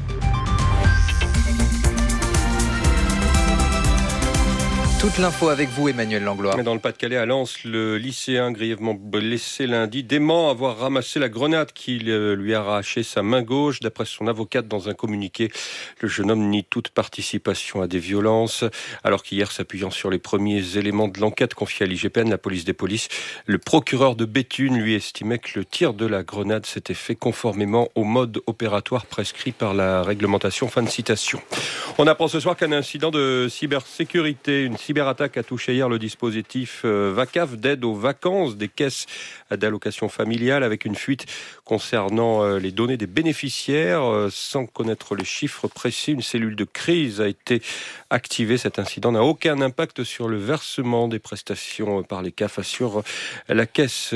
Toute l'info avec vous, Emmanuel Langlois. Dans le Pas-de-Calais, à Lens, le lycéen grièvement blessé lundi dément avoir ramassé la grenade qui lui a arraché sa main gauche. D'après son avocate, dans un communiqué, le jeune homme nie toute participation à des violences. Alors qu'hier, s'appuyant sur les premiers éléments de l'enquête confiée à l'I G P N, la police des polices, le procureur de Béthune lui estimait que le tir de la grenade s'était fait conformément au mode opératoire prescrit par la réglementation. Fin de citation. On apprend ce soir qu'un incident de cybersécurité, une cyberattaque a touché hier le dispositif VACAF d'aide aux vacances des caisses d'allocation familiale avec une fuite concernant les données des bénéficiaires. Sans connaître les chiffres précis, une cellule de crise a été activée. Cet incident n'a aucun impact sur le versement des prestations par les C A F, assure la caisse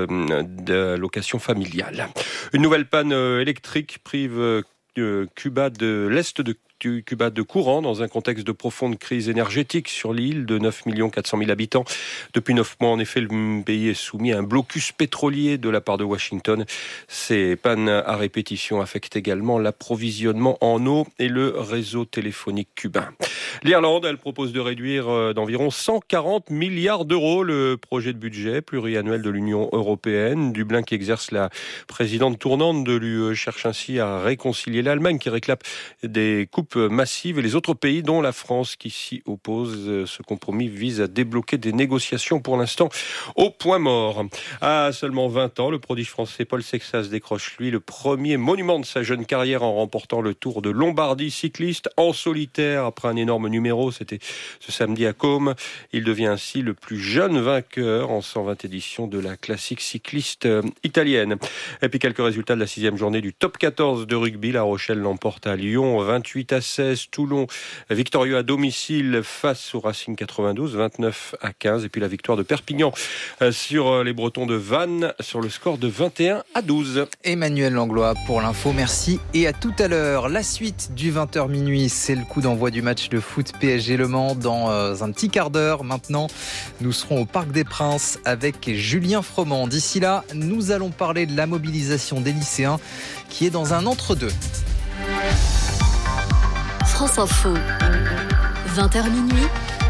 d'allocation familiale. Une nouvelle panne électrique prive Cuba de l'Est de Cuba de courant dans un contexte de profonde crise énergétique sur l'île de neuf millions quatre cent mille habitants. Depuis neuf mois, en effet, le pays est soumis à un blocus pétrolier de la part de Washington. Ces pannes à répétition affectent également l'approvisionnement en eau et le réseau téléphonique cubain. L'Irlande, elle propose de réduire d'environ cent quarante milliards d'euros le projet de budget pluriannuel de l'Union européenne. Dublin, qui exerce la présidente tournante de l'U E, cherche ainsi à réconcilier l'Allemagne qui réclame des coupes massive et les autres pays dont la France qui s'y oppose. Ce compromis vise à débloquer des négociations pour l'instant au point mort. À seulement vingt ans, le prodige français Paul Sexas décroche lui le premier monument de sa jeune carrière en remportant le Tour de Lombardie cycliste en solitaire après un énorme numéro. C'était ce samedi à Côme. Il devient ainsi le plus jeune vainqueur en cent vingt éditions de la classique cycliste italienne. Et puis quelques résultats de la sixième journée du top quatorze de rugby. La Rochelle l'emporte à Lyon vingt-huit à seize, Toulon victorieux à domicile face au Racing quatre-vingt-douze, vingt-neuf à quinze, et puis la victoire de Perpignan sur les Bretons de Vannes sur le score de vingt et un à douze. Emmanuel Langlois pour l'info, merci et à tout à l'heure. La suite du vingt heures minuit, c'est le coup d'envoi du match de foot P S G Le Mans dans un petit quart d'heure. Maintenant, nous serons au Parc des Princes avec Julien Froment. D'ici là, nous allons parler de la mobilisation des lycéens qui est dans un entre-deux. France Info, vingt heures minuit,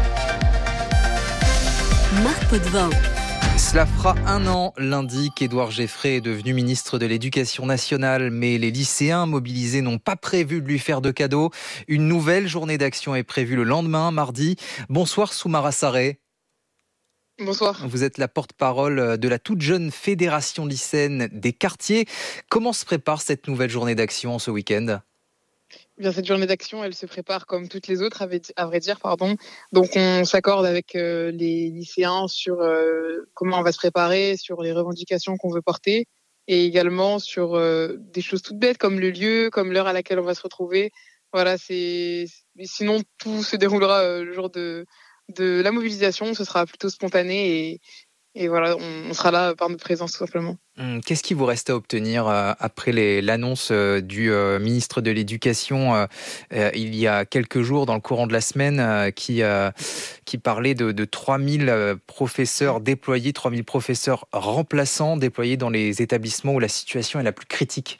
Marc Potvin. Cela fera un an lundi qu'Édouard Geffray est devenu ministre de l'Éducation nationale, mais les lycéens mobilisés n'ont pas prévu de lui faire de cadeau. Une nouvelle journée d'action est prévue le lendemain, mardi. Bonsoir Soumara Sarré. Bonsoir. Vous êtes la porte-parole de la toute jeune fédération lycéenne des quartiers. Comment se prépare cette nouvelle journée d'action ce week-end ? Bien, cette journée d'action, elle se prépare comme toutes les autres, à vrai dire, pardon. Donc, on s'accorde avec euh, les lycéens sur euh, comment on va se préparer, sur les revendications qu'on veut porter, et également sur euh, des choses toutes bêtes comme le lieu, comme l'heure à laquelle on va se retrouver. Voilà, c'est. Mais sinon, tout se déroulera euh, le jour de de la mobilisation, ce sera plutôt spontané et, et voilà, on, on sera là par notre présence tout simplement. Qu'est-ce qui vous reste à obtenir euh, après les, l'annonce euh, du euh, ministre de l'Éducation euh, euh, il y a quelques jours, dans le courant de la semaine, euh, qui, euh, qui parlait de, de trois mille euh, professeurs déployés, trois mille professeurs remplaçants déployés dans les établissements où la situation est la plus critique?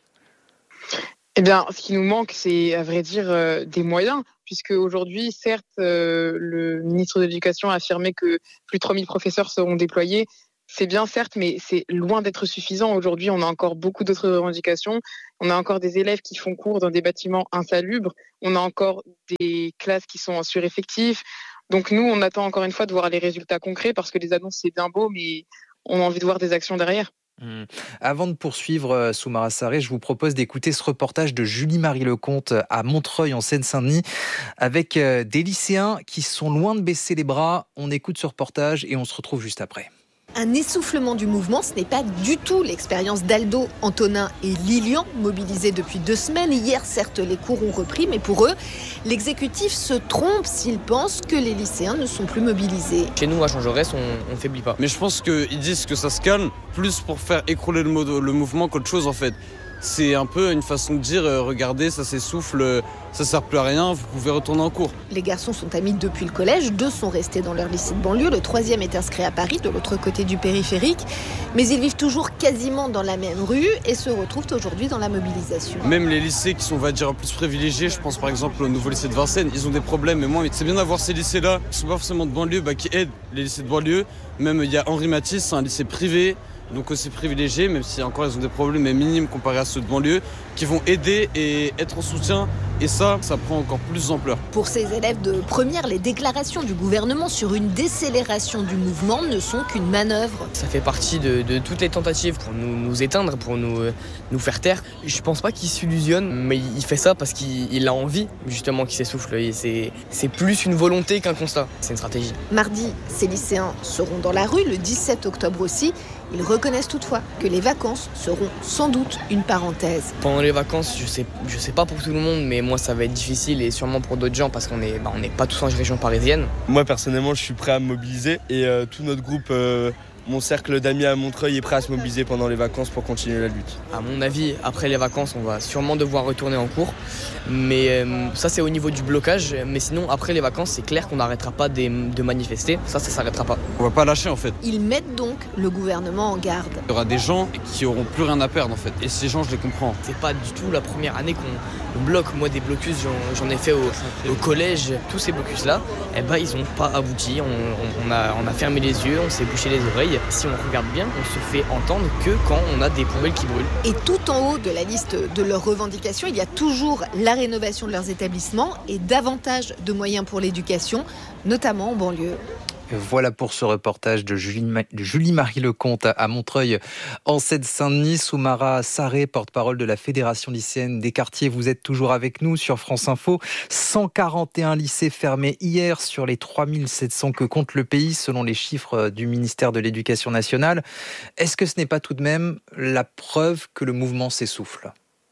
Eh bien, ce qui nous manque, c'est à vrai dire euh, des moyens, puisque aujourd'hui, certes, euh, le ministre de l'Éducation a affirmé que plus de trois mille professeurs seront déployés. C'est bien, certes, mais c'est loin d'être suffisant. Aujourd'hui, on a encore beaucoup d'autres revendications. On a encore des élèves qui font cours dans des bâtiments insalubres. On a encore des classes qui sont en sureffectif. Donc nous, on attend encore une fois de voir les résultats concrets, parce que les annonces, c'est bien beau, mais on a envie de voir des actions derrière. Mmh. Avant de poursuivre, Soumaira Sarré, je vous propose d'écouter ce reportage de Julie-Marie Lecomte à Montreuil, en Seine-Saint-Denis, avec des lycéens qui sont loin de baisser les bras. On écoute ce reportage et on se retrouve juste après. Un essoufflement du mouvement, ce n'est pas du tout l'expérience d'Aldo, Antonin et Lilian, mobilisés depuis deux semaines. Hier, certes, les cours ont repris, mais pour eux, l'exécutif se trompe s'il pense que les lycéens ne sont plus mobilisés. Chez nous, à Jean-Jaurès, on ne faiblit pas. Mais je pense qu'ils disent que ça se calme, plus pour faire écrouler le, mo- le mouvement qu'autre chose en fait. C'est un peu une façon de dire, euh, regardez, ça s'essouffle, ça sert plus à rien, vous pouvez retourner en cours. Les garçons sont amis depuis le collège, deux sont restés dans leur lycée de banlieue, le troisième est inscrit à Paris, de l'autre côté du périphérique. Mais ils vivent toujours quasiment dans la même rue et se retrouvent aujourd'hui dans la mobilisation. Même les lycées qui sont, on va dire, plus privilégiés, je pense par exemple au nouveau lycée de Vincennes, ils ont des problèmes, mais moi, c'est bien d'avoir ces lycées-là, qui sont pas forcément de banlieue, bah, qui aident les lycées de banlieue. Même il y a Henri Matisse, c'est un lycée privé, donc aussi privilégiés, même si encore ils ont des problèmes mais minimes comparés à ceux de banlieue, qui vont aider et être en soutien. Et ça, ça prend encore plus d'ampleur. Pour ces élèves de première, les déclarations du gouvernement sur une décélération du mouvement ne sont qu'une manœuvre. Ça fait partie de, de toutes les tentatives pour nous, nous éteindre, pour nous, nous faire taire. Je pense pas qu'il s'illusionne, mais il fait ça parce qu'il il a envie, justement, qu'il s'essouffle. Et c'est, c'est plus une volonté qu'un constat. C'est une stratégie. Mardi, ces lycéens seront dans la rue, le dix-sept octobre aussi. Ils reconnaissent toutefois que les vacances seront sans doute une parenthèse. Pendant les vacances, je sais, je sais pas pour tout le monde, mais moi ça va être difficile et sûrement pour d'autres gens parce qu'on est, bah, on n'est pas tous en région parisienne. Moi personnellement, je suis prêt à me mobiliser et euh, tout notre groupe, euh, mon cercle d'amis à Montreuil est prêt à se mobiliser pendant les vacances pour continuer la lutte. À mon avis, après les vacances, on va sûrement devoir retourner en cours. Mais euh, ça, c'est au niveau du blocage. Mais sinon, après les vacances, c'est clair qu'on n'arrêtera pas de, de manifester. Ça, ça s'arrêtera pas. On va pas lâcher en fait. Ils mettent donc le gouvernement en garde. Il y aura des gens qui auront plus rien à perdre en fait. Et ces gens, je les comprends. C'est pas du tout la première année qu'on bloque. Moi, des blocus, j'en, j'en ai fait au, au collège. Tous ces blocus-là, eh ben, ils n'ont pas abouti. On, on, on, a, on a fermé les yeux, on s'est bouché les oreilles. Si on regarde bien, on se fait entendre que quand on a des poubelles qui brûlent. Et tout en haut de la liste de leurs revendications, il y a toujours la rénovation de leurs établissements et davantage de moyens pour l'éducation, notamment en banlieue. Voilà pour ce reportage de Julie-Marie Lecomte à Montreuil, en Seine-Saint-Denis. Soumaira Sarré, porte-parole de la Fédération lycéenne des quartiers. Vous êtes toujours avec nous sur France Info. cent quarante et un lycées fermés hier sur les trois mille sept cents que compte le pays, selon les chiffres du ministère de l'Éducation nationale. Est-ce que ce n'est pas tout de même la preuve que le mouvement s'essouffle ?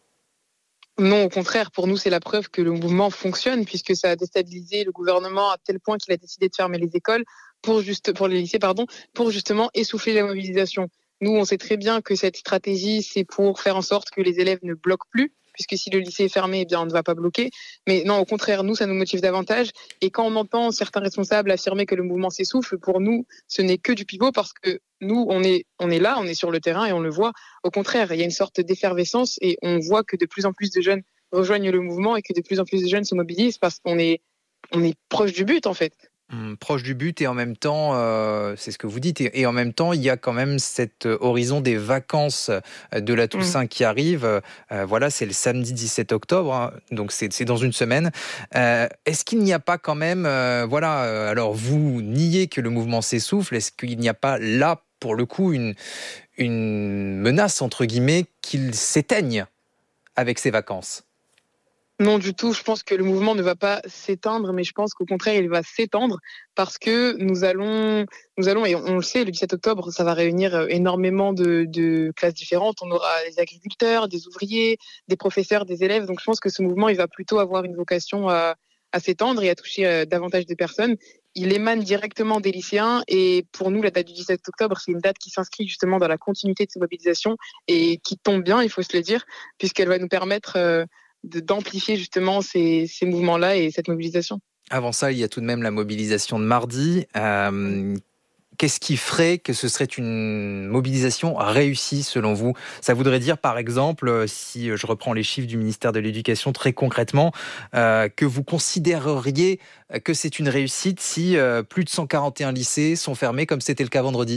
Non, au contraire, pour nous, c'est la preuve que le mouvement fonctionne, puisque ça a déstabilisé le gouvernement à tel point qu'il a décidé de fermer les écoles, pour, juste, pour les lycées, pardon, pour justement essouffler la mobilisation. Nous, on sait très bien que cette stratégie, c'est pour faire en sorte que les élèves ne bloquent plus, puisque si le lycée est fermé, eh bien, on ne va pas bloquer. Mais non, au contraire, nous, ça nous motive davantage. Et quand on entend certains responsables affirmer que le mouvement s'essouffle, pour nous, ce n'est que du pipeau, parce que nous, on est, on est là, on est sur le terrain et on le voit. Au contraire, il y a une sorte d'effervescence et on voit que de plus en plus de jeunes rejoignent le mouvement et que de plus en plus de jeunes se mobilisent parce qu'on est, on est proche du but, en fait. Hum, proche du but et en même temps, euh, c'est ce que vous dites, et, et en même temps, il y a quand même cet horizon des vacances de la Toussaint mmh. qui arrive. Euh, voilà, c'est le samedi dix-sept octobre, hein, donc c'est, c'est dans une semaine. Euh, est-ce qu'il n'y a pas quand même, euh, voilà, euh, alors vous niez que le mouvement s'essouffle, est-ce qu'il n'y a pas là, pour le coup, une, une menace, entre guillemets, qu'il s'éteigne avec ces vacances ? Non, du tout. Je pense que le mouvement ne va pas s'éteindre, mais je pense qu'au contraire, il va s'étendre parce que nous allons, nous allons, et on le sait, le dix-sept octobre, ça va réunir énormément de, de classes différentes. On aura des agriculteurs, des ouvriers, des professeurs, des élèves. Donc, je pense que ce mouvement, il va plutôt avoir une vocation à, à s'étendre et à toucher davantage de personnes. il émane directement des lycéens. Et pour nous, la date du dix-sept octobre, c'est une date qui s'inscrit justement dans la continuité de ces mobilisations et qui tombe bien, il faut se le dire, puisqu'elle va nous permettre euh, de, d'amplifier justement ces, ces mouvements-là et cette mobilisation. Avant ça, il y a tout de même la mobilisation de mardi. Euh, Qu'est-ce qui ferait que ce serait une mobilisation réussie selon vous ? Ça voudrait dire, par exemple, si je reprends les chiffres du ministère de l'Éducation très concrètement, euh, que vous considéreriez que c'est une réussite si euh, plus de cent quarante et un lycées sont fermés comme c'était le cas vendredi ?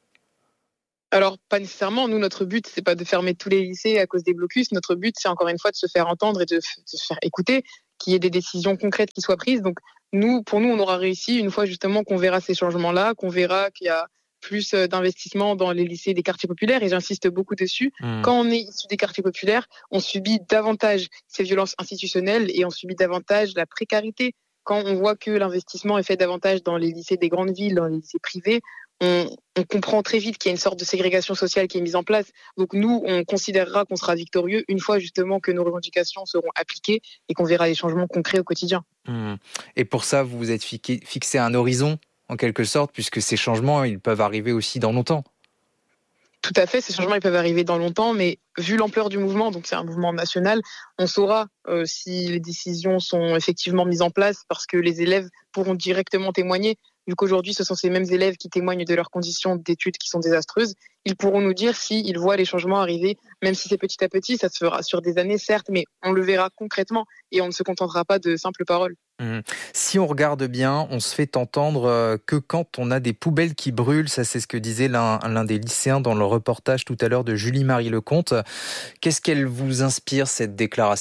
Alors, pas nécessairement. Nous, notre but, c'est pas de fermer tous les lycées à cause des blocus. Notre but, c'est encore une fois de se faire entendre et de, de se faire écouter, qu'il y ait des décisions concrètes qui soient prises. Donc, nous, pour nous, on aura réussi une fois justement qu'on verra ces changements-là, qu'on verra qu'il y a plus d'investissement dans les lycées des quartiers populaires. Et j'insiste beaucoup dessus. Mmh. Quand on est issu des quartiers populaires, on subit davantage ces violences institutionnelles et on subit davantage la précarité. Quand on voit que l'investissement est fait davantage dans les lycées des grandes villes, dans les lycées privés, On, on comprend très vite qu'il y a une sorte de ségrégation sociale qui est mise en place. Donc nous, on considérera qu'on sera victorieux une fois justement que nos revendications seront appliquées et qu'on verra les changements concrets au quotidien. Mmh. Et pour ça, vous vous êtes fixé un horizon, en quelque sorte, puisque ces changements, ils peuvent arriver aussi dans longtemps. Tout à fait, ces changements ils peuvent arriver dans longtemps, mais vu l'ampleur du mouvement, donc c'est un mouvement national, on saura euh, si les décisions sont effectivement mises en place parce que les élèves pourront directement témoigner. Vu qu'aujourd'hui, ce sont ces mêmes élèves qui témoignent de leurs conditions d'études qui sont désastreuses, ils pourront nous dire s'ils voient les changements arriver, même si c'est petit à petit, ça se fera sur des années, certes, mais on le verra concrètement et on ne se contentera pas de simples paroles. Mmh. Si on regarde bien, on se fait entendre que quand on a des poubelles qui brûlent, ça c'est ce que disait l'un, l'un des lycéens dans le reportage tout à l'heure de Julie-Marie Lecomte. Qu'est-ce qu'elle vous inspire, cette déclaration ?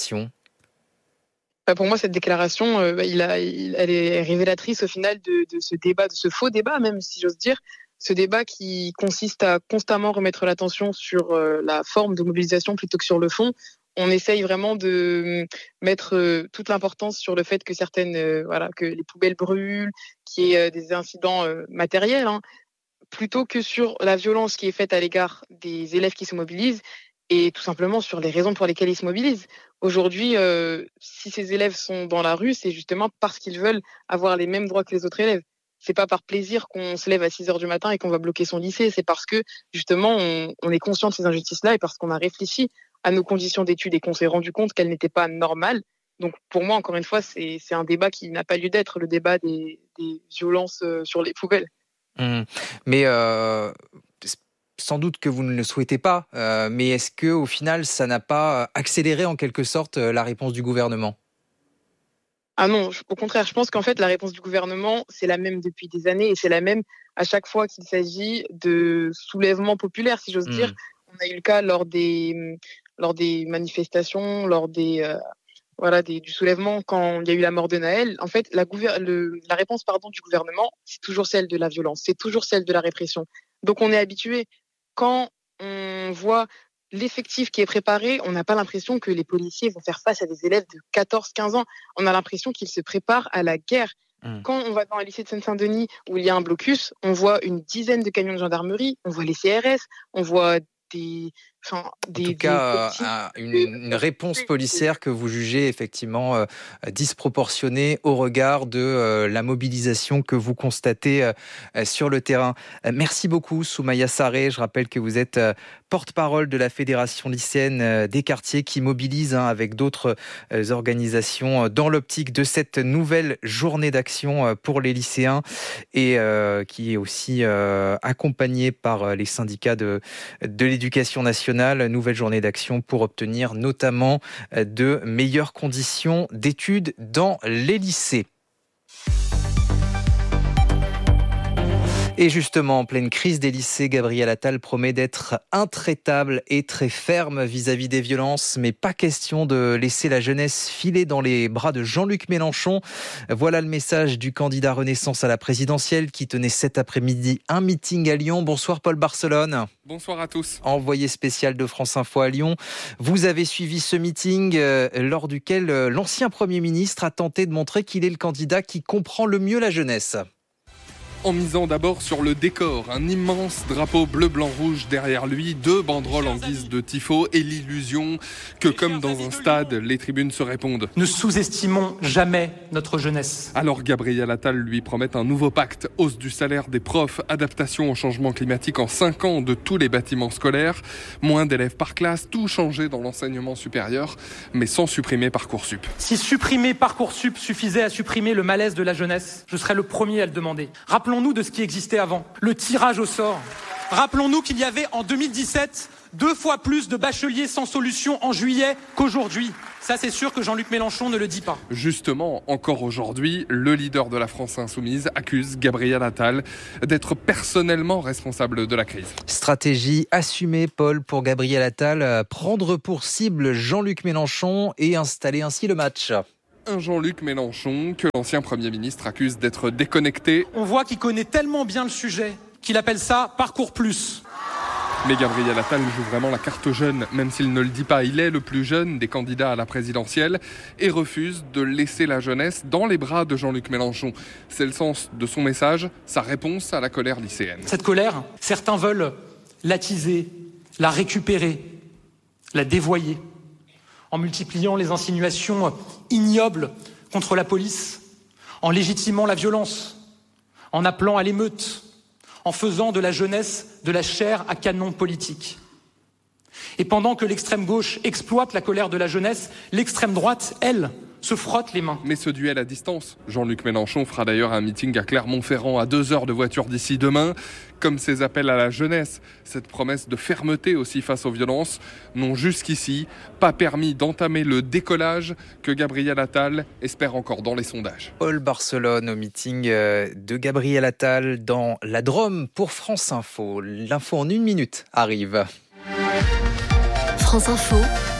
Pour moi, cette déclaration, euh, il a, il, elle est révélatrice au final de, de ce débat, de ce faux débat même, si j'ose dire. Ce débat qui consiste à constamment remettre l'attention sur euh, la forme de mobilisation plutôt que sur le fond. On essaye vraiment de mettre euh, toute l'importance sur le fait que certaines, euh, voilà, que les poubelles brûlent, qu'il y ait euh, des incidents euh, matériels, hein, plutôt que sur la violence qui est faite à l'égard des élèves qui se mobilisent. Et tout simplement sur les raisons pour lesquelles ils se mobilisent. Aujourd'hui, euh, si ces élèves sont dans la rue, c'est justement parce qu'ils veulent avoir les mêmes droits que les autres élèves. C'est pas par plaisir qu'on se lève à six heures du matin et qu'on va bloquer son lycée. C'est parce que, justement, on, on est conscient de ces injustices-là et parce qu'on a réfléchi à nos conditions d'études et qu'on s'est rendu compte qu'elles n'étaient pas normales. Donc, pour moi, encore une fois, c'est, c'est un débat qui n'a pas lieu d'être, le débat des, des violences sur les poubelles. Mmh. Mais... Euh... Sans doute que vous ne le souhaitez pas, euh, mais est-ce que au final, ça n'a pas accéléré en quelque sorte la réponse du gouvernement ? Ah non, au contraire, je pense qu'en fait, la réponse du gouvernement, c'est la même depuis des années et c'est la même à chaque fois qu'il s'agit de soulèvements populaires, si j'ose mmh. dire. On a eu le cas lors des, lors des manifestations, lors des, euh, voilà, des, du soulèvement, quand il y a eu la mort de Naël. En fait, la, gouver- le, la réponse pardon, du gouvernement, c'est toujours celle de la violence, c'est toujours celle de la répression. Donc on est habitué. Quand on voit l'effectif qui est préparé, on n'a pas l'impression que les policiers vont faire face à des élèves de quatorze quinze ans. On a l'impression qu'ils se préparent à la guerre. Mmh. Quand on va dans un lycée de Seine-Saint-Denis où il y a un blocus, on voit une dizaine de camions de gendarmerie, on voit les C R S, on voit des... Enfin, des, en tout cas, euh, une, une réponse policière que vous jugez effectivement euh, disproportionnée au regard de euh, la mobilisation que vous constatez euh, sur le terrain. Euh, merci beaucoup, Soumaïa Sarré. Je rappelle que vous êtes euh, porte-parole de la Fédération lycéenne euh, des quartiers qui mobilise hein, avec d'autres euh, organisations euh, dans l'optique de cette nouvelle journée d'action euh, pour les lycéens et euh, qui est aussi euh, accompagnée par euh, les syndicats de, de l'éducation nationale. Nouvelle journée d'action pour obtenir notamment de meilleures conditions d'études dans les lycées. Et justement, en pleine crise des lycées, Gabriel Attal promet d'être intraitable et très ferme vis-à-vis des violences, mais pas question de laisser la jeunesse filer dans les bras de Jean-Luc Mélenchon. Voilà le message du candidat Renaissance à la présidentielle qui tenait cet après-midi un meeting à Lyon. Bonsoir Paul Barcelone. Bonsoir à tous. Envoyé spécial de France Info à Lyon. Vous avez suivi ce meeting euh, lors duquel euh, l'ancien Premier ministre a tenté de montrer qu'il est le candidat qui comprend le mieux la jeunesse. en misant d'abord sur le décor. Un immense drapeau bleu-blanc-rouge derrière lui, deux banderoles en guise de tifo et l'illusion que, comme dans un stade, les tribunes se répondent. Ne sous-estimons jamais notre jeunesse. Alors Gabriel Attal lui promet un nouveau pacte. Hausse du salaire des profs, adaptation au changement climatique en cinq ans de tous les bâtiments scolaires, moins d'élèves par classe, tout changer dans l'enseignement supérieur, mais sans supprimer Parcoursup. Si supprimer Parcoursup suffisait à supprimer le malaise de la jeunesse, je serais le premier à le demander. Rappelons-nous de ce qui existait avant, le tirage au sort. Rappelons-nous qu'il y avait en deux mille dix-sept deux fois plus de bacheliers sans solution en juillet qu'aujourd'hui. Ça, c'est sûr que Jean-Luc Mélenchon ne le dit pas. Justement, encore aujourd'hui, le leader de la France Insoumise accuse Gabriel Attal d'être personnellement responsable de la crise. Stratégie assumée, Paul, pour Gabriel Attal, prendre pour cible Jean-Luc Mélenchon et installer ainsi le match. Un Jean-Luc Mélenchon que l'ancien Premier ministre accuse d'être déconnecté. On voit qu'il connaît tellement bien le sujet qu'il appelle ça Parcours Plus. Mais Gabriel Attal joue vraiment la carte jeune, même s'il ne le dit pas. Il est le plus jeune des candidats à la présidentielle et refuse de laisser la jeunesse dans les bras de Jean-Luc Mélenchon. C'est le sens de son message, sa réponse à la colère lycéenne. Cette colère, certains veulent l'attiser, la récupérer, la dévoyer, en multipliant les insinuations ignobles contre la police, en légitimant la violence, en appelant à l'émeute, en faisant de la jeunesse de la chair à canon politique. Et pendant que l'extrême gauche exploite la colère de la jeunesse, l'extrême droite, elle, se frotte les mains. Mais ce duel à distance, Jean-Luc Mélenchon fera d'ailleurs un meeting à Clermont-Ferrand à deux heures de voiture d'ici demain. Comme ses appels à la jeunesse, cette promesse de fermeté aussi face aux violences n'ont jusqu'ici pas permis d'entamer le décollage que Gabriel Attal espère encore dans les sondages. Paul Barcelone au meeting de Gabriel Attal dans la Drôme pour France Info. L'info en une minute arrive. France Info.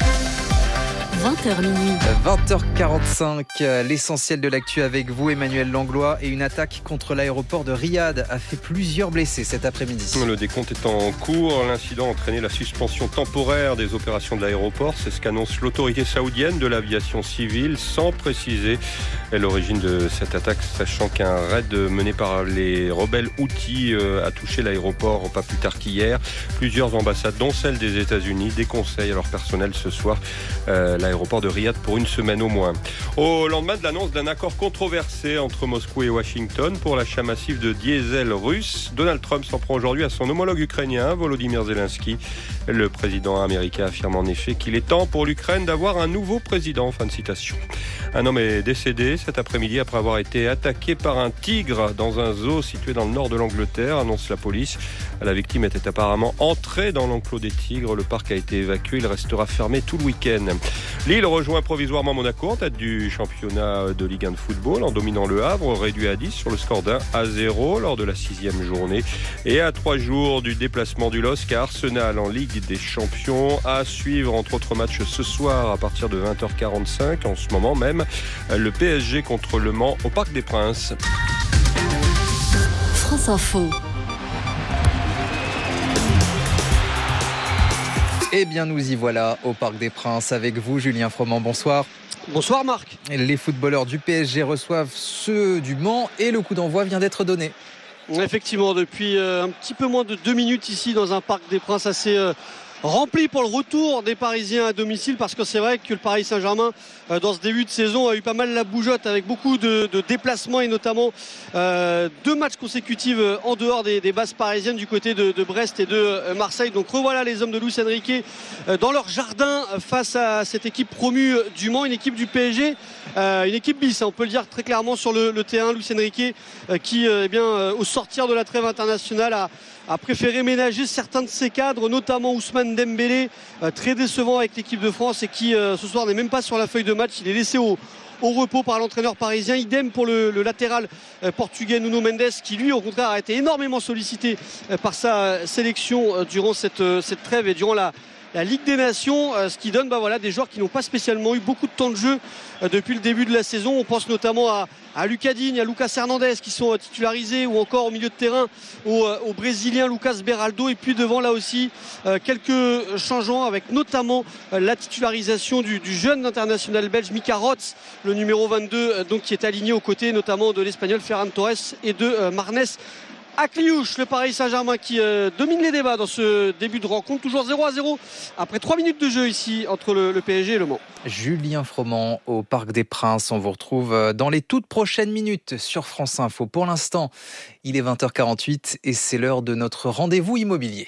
vingt heures minuit. vingt heures quarante-cinq, l'essentiel de l'actu avec vous, Emmanuel Langlois. Et une attaque contre l'aéroport de Riyad a fait plusieurs blessés cet après-midi. Le décompte est en cours. L'incident a entraîné la suspension temporaire des opérations de l'aéroport. C'est ce qu'annonce l'autorité saoudienne de l'aviation civile, sans préciser l'origine de cette attaque, sachant qu'un raid mené par les rebelles Houthis a touché l'aéroport pas plus tard qu'hier. Plusieurs ambassades, dont celle des États-Unis, déconseillent à leur personnel ce soir euh, l'aéroport de Riyad pour une semaine au moins. Au lendemain de l'annonce d'un accord controversé entre Moscou et Washington pour l'achat massif de diesel russe, Donald Trump s'en prend aujourd'hui à son homologue ukrainien, Volodymyr Zelensky. Le président américain affirme en effet qu'il est temps pour l'Ukraine d'avoir un nouveau président. Fin de citation. Un homme est décédé cet après-midi après avoir été attaqué par un tigre dans un zoo situé dans le nord de l'Angleterre, annonce la police. La victime était apparemment entrée dans l'enclos des tigres. Le parc a été évacué. Il restera fermé tout le week-end. Lille rejoint provisoirement Monaco en tête du championnat de Ligue un de football en dominant le Havre, réduit à dix sur le score d'un à zéro lors de la sixième journée. Et à trois jours du déplacement du L O S C à Arsenal en Ligue des Champions, à suivre entre autres matchs ce soir à partir de vingt heures quarante-cinq, en ce moment même, le P S G contre Le Mans au Parc des Princes. France Info. Eh bien, nous y voilà au Parc des Princes avec vous, Julien Froment. Bonsoir. Bonsoir, Marc. Les footballeurs du P S G reçoivent ceux du Mans et le coup d'envoi vient d'être donné. Effectivement, depuis euh, un petit peu moins de deux minutes ici dans un Parc des Princes assez euh, rempli pour le retour des Parisiens à domicile, parce que c'est vrai que le Paris Saint-Germain euh, dans ce début de saison a eu pas mal la bougeotte avec beaucoup de, de déplacements et notamment euh, deux matchs consécutifs en dehors des, des bases parisiennes du côté de, de Brest et de euh, Marseille. Donc revoilà les hommes de Luis Enrique euh, dans leur jardin euh, face à cette équipe promue du Mans, une équipe du P S G, euh, une équipe bis, hein, on peut le dire très clairement sur le, le terrain. Luis Enrique euh, qui euh, eh bien, euh, au sortir de la trêve internationale a a préféré ménager certains de ses cadres, notamment Ousmane Dembélé, euh, très décevant avec l'équipe de France et qui euh, ce soir n'est même pas sur la feuille de match. Il est laissé au, au repos par l'entraîneur parisien. Idem pour le, le latéral euh, portugais Nuno Mendes, qui lui au contraire a été énormément sollicité euh, par sa sélection euh, durant cette, euh, cette trêve et durant la la Ligue des Nations, ce qui donne bah, voilà, des joueurs qui n'ont pas spécialement eu beaucoup de temps de jeu depuis le début de la saison. On pense notamment à, à Lucas Digne, à Lucas Hernandez qui sont titularisés, ou encore au milieu de terrain au, au Brésilien Lucas Beraldo, et puis devant là aussi quelques changements avec notamment la titularisation du, du jeune international belge Mika Rots, le numéro vingt-deux, donc, qui est aligné aux côtés notamment de l'Espagnol Ferran Torres et de euh, Marnès Akliouche. Le Paris Saint-Germain qui euh, domine les débats dans ce début de rencontre, toujours zéro à zéro après trois minutes de jeu ici entre le, le P S G et le Mans. Julien Froment au Parc des Princes. On vous retrouve dans les toutes prochaines minutes sur France Info. Pour l'instant, il est vingt heures quarante-huit et c'est l'heure de notre rendez-vous immobilier.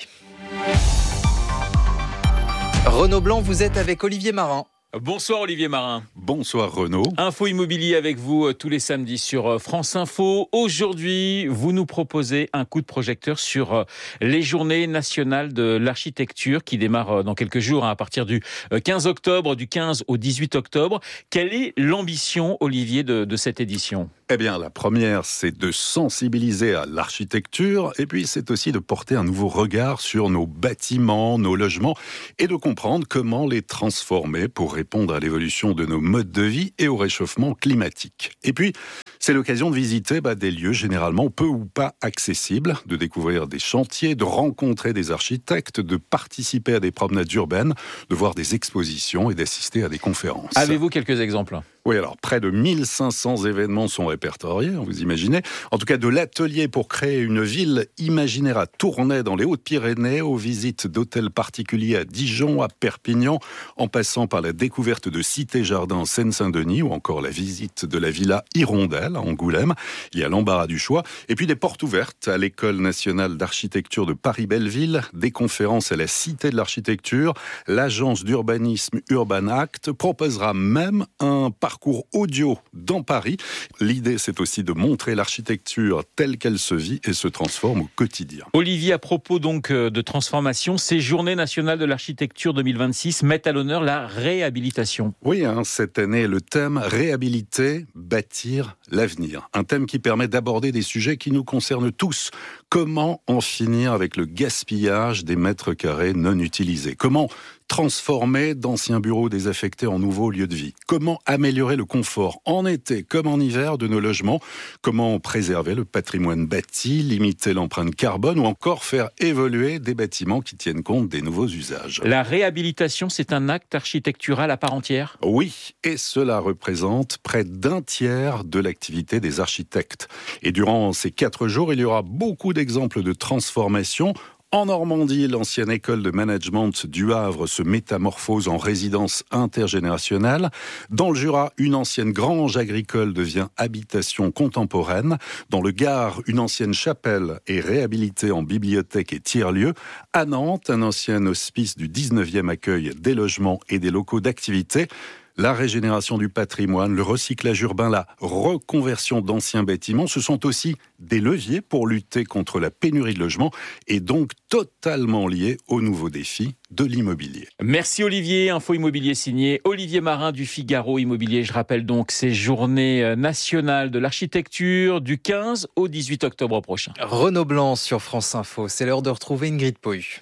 Renaud Blanc, vous êtes avec Olivier Marin. Bonsoir Olivier Marin. Bonsoir Renaud. Info immobilier avec vous euh, tous les samedis sur euh, France Info. Aujourd'hui, vous nous proposez un coup de projecteur sur euh, les journées nationales de l'architecture qui démarrent euh, dans quelques jours, hein, à partir du euh, quinze octobre, du quinze au dix-huit octobre. Quelle est l'ambition, Olivier, de, de cette édition ? Eh bien, la première, c'est de sensibiliser à l'architecture, et puis c'est aussi de porter un nouveau regard sur nos bâtiments, nos logements, et de comprendre comment les transformer pour répondre à l'évolution de nos modes de vie et au réchauffement climatique. Et puis, c'est l'occasion de visiter bah, des lieux généralement peu ou pas accessibles, de découvrir des chantiers, de rencontrer des architectes, de participer à des promenades urbaines, de voir des expositions et d'assister à des conférences. Avez-vous quelques exemples ? Oui, alors près de mille cinq cents événements sont répertoriés, vous imaginez. En tout cas, de l'atelier pour créer une ville imaginaire à Tournai dans les Hautes-Pyrénées, aux visites d'hôtels particuliers à Dijon, à Perpignan, en passant par la découverte de cités-jardins en Seine-Saint-Denis, ou encore la visite de la villa Hirondelle à Angoulême. Il y a l'embarras du choix. Et puis des portes ouvertes à l'École nationale d'architecture de Paris-Belleville, des conférences à la Cité de l'architecture. L'agence d'urbanisme Urban Act proposera même un parcours parcours audio dans Paris. L'idée, c'est aussi de montrer l'architecture telle qu'elle se vit et se transforme au quotidien. Olivier, à propos donc de transformation, ces Journées nationales de l'architecture deux mille vingt-six mettent à l'honneur la réhabilitation. Oui, hein, cette année, le thème réhabiliter, bâtir l'avenir. Un thème qui permet d'aborder des sujets qui nous concernent tous. Comment en finir avec le gaspillage des mètres carrés non utilisés ? Comment transformer d'anciens bureaux désaffectés en nouveaux lieux de vie? Comment améliorer le confort en été comme en hiver de nos logements? Comment préserver le patrimoine bâti, limiter l'empreinte carbone ou encore faire évoluer des bâtiments qui tiennent compte des nouveaux usages? La réhabilitation, c'est un acte architectural à part entière? Oui, et cela représente près d'un tiers de l'activité des architectes. Et durant ces quatre jours, il y aura beaucoup d'exemples de transformation. En Normandie, l'ancienne école de management du Havre se métamorphose en résidence intergénérationnelle. Dans le Jura, une ancienne grange agricole devient habitation contemporaine. Dans le Gard, une ancienne chapelle est réhabilitée en bibliothèque et tiers-lieu. À Nantes, un ancien hospice du dix-neuvième accueille des logements et des locaux d'activité. La régénération du patrimoine, le recyclage urbain, la reconversion d'anciens bâtiments, ce sont aussi des leviers pour lutter contre la pénurie de logements et donc totalement liés aux nouveaux défis de l'immobilier. Merci Olivier. Info immobilier signé Olivier Marin du Figaro Immobilier. Je rappelle donc ces Journées nationales de l'architecture du quinze au dix-huit octobre prochain. Renaud Blanc sur France Info. C'est l'heure de retrouver Ingrid Pohu.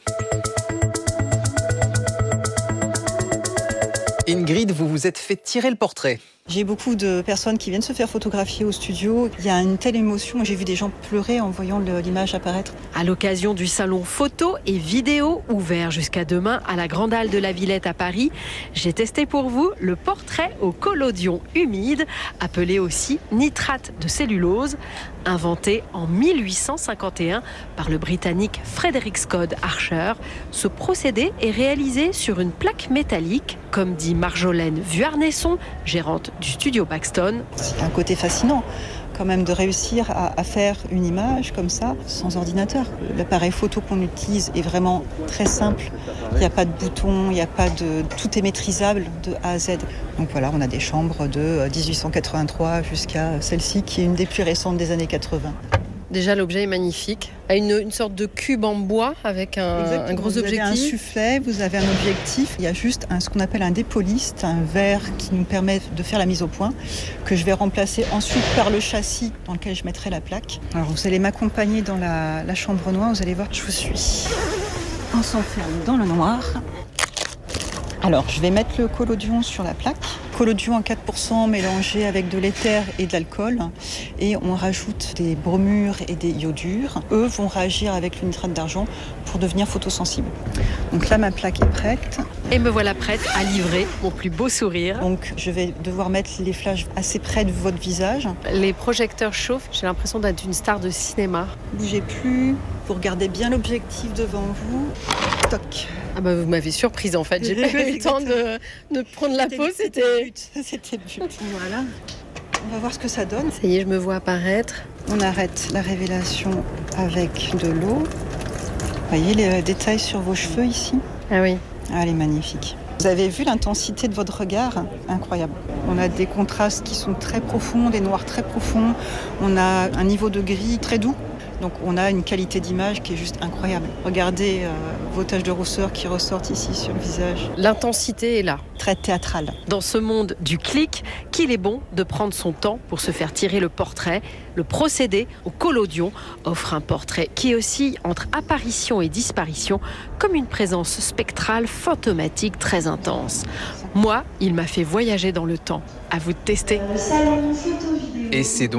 Ingrid, vous vous êtes fait tirer le portrait. J'ai beaucoup de personnes qui viennent se faire photographier au studio. Il y a une telle émotion. J'ai vu des gens pleurer en voyant l'image apparaître. À l'occasion du salon photo et vidéo ouvert jusqu'à demain à la Grande Halle de la Villette à Paris, j'ai testé pour vous le portrait au collodion humide, appelé aussi nitrate de cellulose, inventé en mille huit cent cinquante et un par le Britannique Frederick Scott Archer. Ce procédé est réalisé sur une plaque métallique, comme dit Marjolaine Vuarnesson, gérante du studio Paxton. C'est un côté fascinant quand même de réussir à, à faire une image comme ça sans ordinateur. L'appareil photo qu'on utilise est vraiment très simple. Il n'y a pas de bouton, il n'y a pas de... tout est maîtrisable de A à Z. Donc voilà, on a des chambres de dix-huit cent quatre-vingt-trois jusqu'à celle-ci qui est une des plus récentes des années quatre-vingts. Déjà, l'objet est magnifique. Une, une sorte de cube en bois avec un, un gros objectif. Vous avez un soufflet, vous avez un objectif. Il y a juste un, ce qu'on appelle un dépoliste, un verre qui nous permet de faire la mise au point, que je vais remplacer ensuite par le châssis dans lequel je mettrai la plaque. Alors vous allez m'accompagner dans la, la chambre noire, vous allez voir, je vous suis. On s'enferme dans le noir. Alors, je vais mettre le collodion sur la plaque. Collodion à quatre pour cent mélangé avec de l'éther et de l'alcool. Et on rajoute des bromures et des iodures. Eux vont réagir avec le nitrate d'argent pour devenir photosensibles. Donc là, ma plaque est prête. Et me voilà prête à livrer mon plus beau sourire. Donc, je vais devoir mettre les flashs assez près de votre visage. Les projecteurs chauffent. J'ai l'impression d'être une star de cinéma. Bougez plus. Vous regardez bien l'objectif devant vous. Toc. Ah bah vous m'avez surprise en fait. J'ai pas eu le temps de, de prendre la pause. C'était le but. C'était le but. Voilà. On va voir ce que ça donne. Ça y est, je me vois apparaître. On arrête la révélation avec de l'eau. Vous voyez les détails sur vos cheveux ici ? Ah oui. Ah, elle est magnifique. Vous avez vu l'intensité de votre regard ? Incroyable. On a des contrastes qui sont très profonds, des noirs très profonds. On a un niveau de gris très doux. Donc on a une qualité d'image qui est juste incroyable. Regardez euh, vos taches de rousseur qui ressortent ici sur le visage. L'intensité est là. Très théâtrale. Dans ce monde du clic, qu'il est bon de prendre son temps pour se faire tirer le portrait. Le procédé au collodion offre un portrait qui oscille entre apparition et disparition, comme une présence spectrale fantomatique très intense. Moi, il m'a fait voyager dans le temps. À vous de tester. Et c'est donc